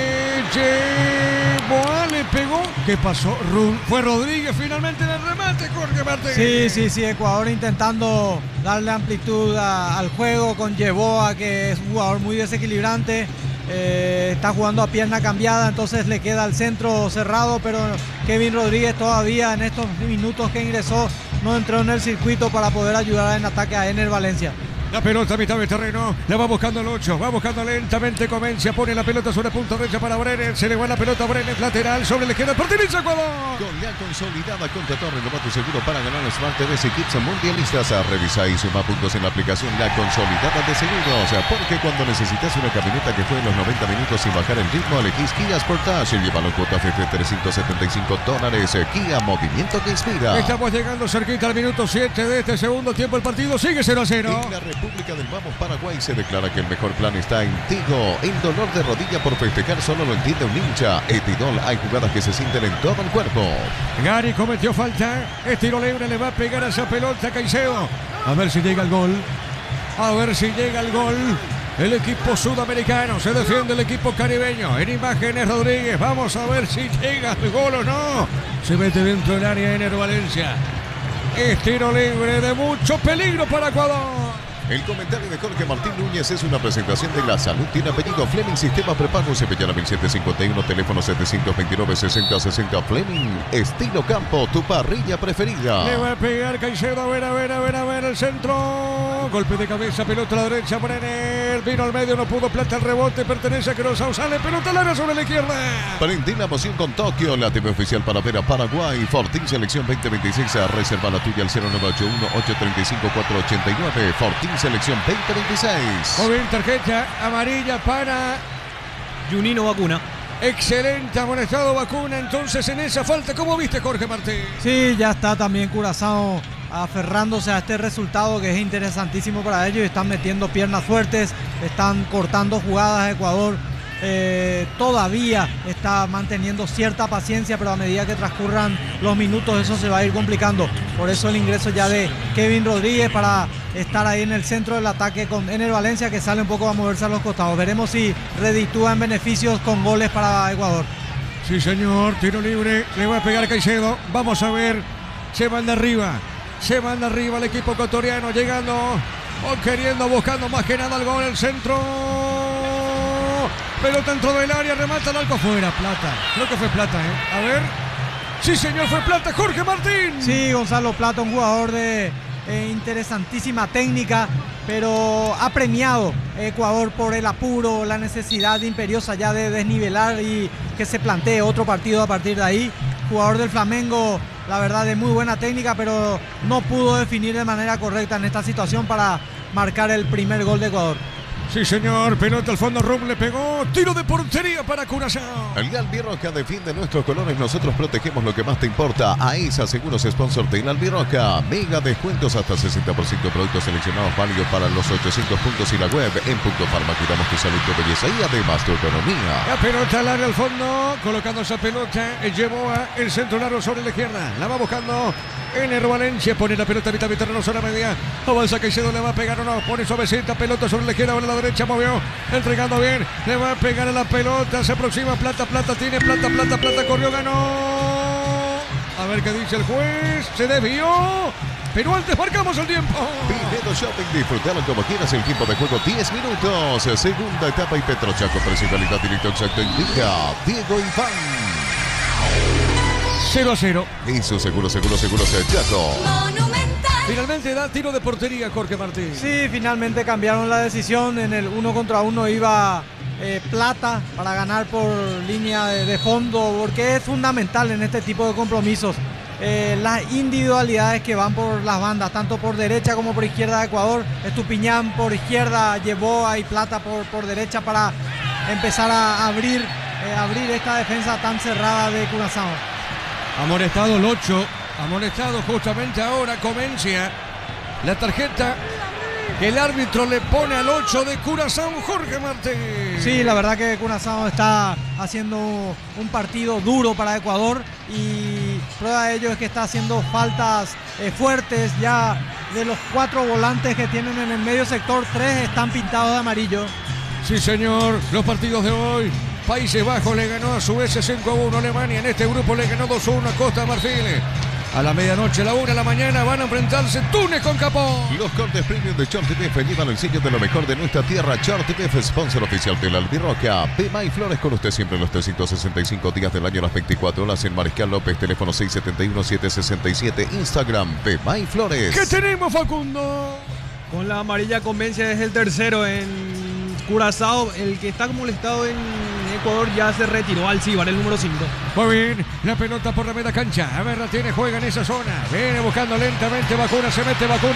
[SPEAKER 2] Boa le pegó. ¿Qué pasó? Fue Rodríguez finalmente en el remate, Jorge Martín.
[SPEAKER 3] Sí, sí, sí. Ecuador intentando darle amplitud a, al juego con Yeboah, que es un jugador muy desequilibrante. Eh, está jugando a pierna cambiada, entonces le queda el centro cerrado, pero Kevin Rodríguez todavía en estos minutos que ingresó no entró en el circuito para poder ayudar en ataque a Ener Valencia.
[SPEAKER 2] La pelota a mitad de terreno, la va buscando el ocho, va buscando lentamente, comienza, pone la pelota sobre punta derecha para Brenner, se le va la pelota a Brenner, lateral, sobre la izquierda, pertenece a Ecuador.
[SPEAKER 1] Con la consolidada Contrator, renovate seguro para ganar los Smart T V y Kits mundialistas. Revisa y suma puntos en la aplicación La Consolidada de Seguros, porque cuando necesitas una camioneta que fue en los noventa minutos sin bajar el ritmo, elegís Kia Sportage y llévalo cuotas desde trescientos setenta y cinco dólares. Kia, movimiento que inspira.
[SPEAKER 2] Estamos llegando cerquita al minuto siete de este segundo tiempo, el partido sigue cero a cero.
[SPEAKER 1] En la República del Vamos Paraguay se declara que el mejor plan está en Tigo. El dolor de rodilla por festejar solo lo entiende un hincha. Etidol, hay jugadas que se sienten en todo el cuerpo.
[SPEAKER 2] Gary cometió falta, es tiro libre, le va a pegar a esa pelota Caicedo. A ver si llega el gol. A ver si llega el gol. El equipo sudamericano, se defiende el equipo caribeño. En imágenes Rodríguez, vamos a ver si llega el gol o no. Se mete dentro del área Ener Valencia. Es tiro libre de mucho peligro para Ecuador.
[SPEAKER 1] El comentario de Jorge Martín Núñez es una presentación de La Salud. Tiene apellido Fleming, sistema prepago, Cepillana mil setecientos cincuenta y uno, teléfono setecientos veintinueve, sesenta, sesenta. Fleming, estilo campo, tu parrilla preferida.
[SPEAKER 2] Le va a pegar Caicedo, a ver, a ver, a ver, a ver, el centro. Golpe de cabeza, pelota a la derecha, Brenner. Vino al medio, no pudo, Plata el rebote, pertenece a Cruzao, sale, pelota larga sobre la izquierda.
[SPEAKER 1] Prendí la emoción con Tokio, la T V oficial para ver a Paraguay. Fortín Selección veinte veintiséis, reserva la tuya al cero nueve ocho uno, ocho tres cinco, cuatro ocho nueve. Fortín Selección veinte veintiséis.
[SPEAKER 2] Muy bien, tarjeta amarilla para
[SPEAKER 4] Junino Vacuna.
[SPEAKER 2] Excelente, amonestado Vacuna. Entonces en esa falta, ¿cómo viste, Jorge Martín?
[SPEAKER 3] Sí, ya está también Curazao aferrándose a este resultado que es interesantísimo para ellos. Están metiendo piernas fuertes, están cortando jugadas. Ecuador eh, todavía está manteniendo cierta paciencia, pero a medida que transcurran los minutos eso se va a ir complicando. Por eso el ingreso ya de Kevin Rodríguez para estar ahí en el centro del ataque con Ener Valencia, que sale un poco a moverse a los costados. Veremos si reditúa en beneficios con goles para Ecuador.
[SPEAKER 2] Sí, señor, tiro libre, le va a pegar Caicedo. Vamos a ver, se manda arriba, se manda arriba el equipo ecuatoriano, llegando o queriendo, buscando más que nada el gol, el centro. Pelota dentro del área, remata el arco afuera, Plata. Creo que fue Plata, ¿eh? A ver. Sí, señor, fue Plata, Jorge Martín.
[SPEAKER 3] Sí, Gonzalo Plata, un jugador de eh, interesantísima técnica, pero ha premiado Ecuador por el apuro, la necesidad imperiosa ya de desnivelar y que se plantee otro partido a partir de ahí. Jugador del Flamengo, la verdad, de muy buena técnica, pero no pudo definir de manera correcta en esta situación para marcar el primer gol de Ecuador.
[SPEAKER 2] Sí, señor, pelota al fondo, Rum le pegó, tiro de portería para Curazao.
[SPEAKER 1] El Albirroja defiende nuestros colores, nosotros protegemos lo que más te importa. AESA Seguros, sponsor de Albirroja. Mega descuentos hasta sesenta por ciento de productos seleccionados, válidos para los ochocientos puntos y la web. En Punto Farma cuidamos tu salud, tu belleza y además tu economía.
[SPEAKER 2] La pelota larga al fondo, colocando esa pelota, el Yeboah, el centro largo sobre la izquierda. La va buscando Ener Valencia, pone la pelota a mitad de terreno, zona media. Avanza Caicedo, le va a pegar o no, pone suavecita, pelota sobre la izquierda, ahora a la derecha, movió, entregando bien, le va a pegar a la pelota, se aproxima, Plata, Plata, tiene Plata, Plata, Plata, corrió, ganó. A ver qué dice el juez, se desvió, pero antes marcamos el tiempo.
[SPEAKER 1] Pinedo Shopping, disfrutalo como quieras, el tiempo de juego diez minutos, segunda etapa y Petrochaco, precio, calidad, directo, exacto, indica Diego Iván.
[SPEAKER 2] cero a cero.
[SPEAKER 1] Eso seguro, seguro, seguro, se Chaco.
[SPEAKER 2] Finalmente da tiro de portería Jorge Martín.
[SPEAKER 3] Sí, finalmente cambiaron la decisión. En el uno contra uno iba eh, plata para ganar por línea de, de fondo, porque es fundamental en este tipo de compromisos. Eh, las individualidades que van por las bandas, tanto por derecha como por izquierda de Ecuador. Estupiñán por izquierda, llevó ahí Plata por, por derecha para empezar a abrir, eh, abrir esta defensa tan cerrada de Curazao.
[SPEAKER 2] Amonestado el ocho, amonestado justamente ahora Comencia. La tarjeta que el árbitro le pone al ocho de Curazao, Jorge Martín.
[SPEAKER 3] Sí, la verdad que Curazao está haciendo un partido duro para Ecuador y prueba de ello es que está haciendo faltas eh, fuertes. Ya de los cuatro volantes que tienen en el medio sector, tres están pintados de amarillo.
[SPEAKER 2] Sí, señor, los partidos de hoy. Países Bajos le ganó a Suecia cinco a uno a Alemania. En este grupo le ganó dos a uno a Costa de Marfil. A la medianoche, a la una de la mañana, van a enfrentarse Túnez con Capón.
[SPEAKER 1] Los cortes premium de Short T F llevan el sello de lo mejor de nuestra tierra. Short T F, sponsor oficial de la Albirroca. Pema y Flores con usted siempre los trescientos sesenta y cinco días del año, las veinticuatro horas en Mariscal López, teléfono seis siete uno, siete seis siete, Instagram Pema y Flores.
[SPEAKER 2] ¿Qué tenemos, Facundo?
[SPEAKER 4] Con la amarilla Convencia es el tercero en Curazao. El que está molestado en Ecuador ya se retiró, Alcibar, el número cinco.
[SPEAKER 2] Muy bien, la pelota por la media cancha. A ver, la tiene, juega en esa zona. Viene buscando lentamente Vacuna, se mete Vacuna.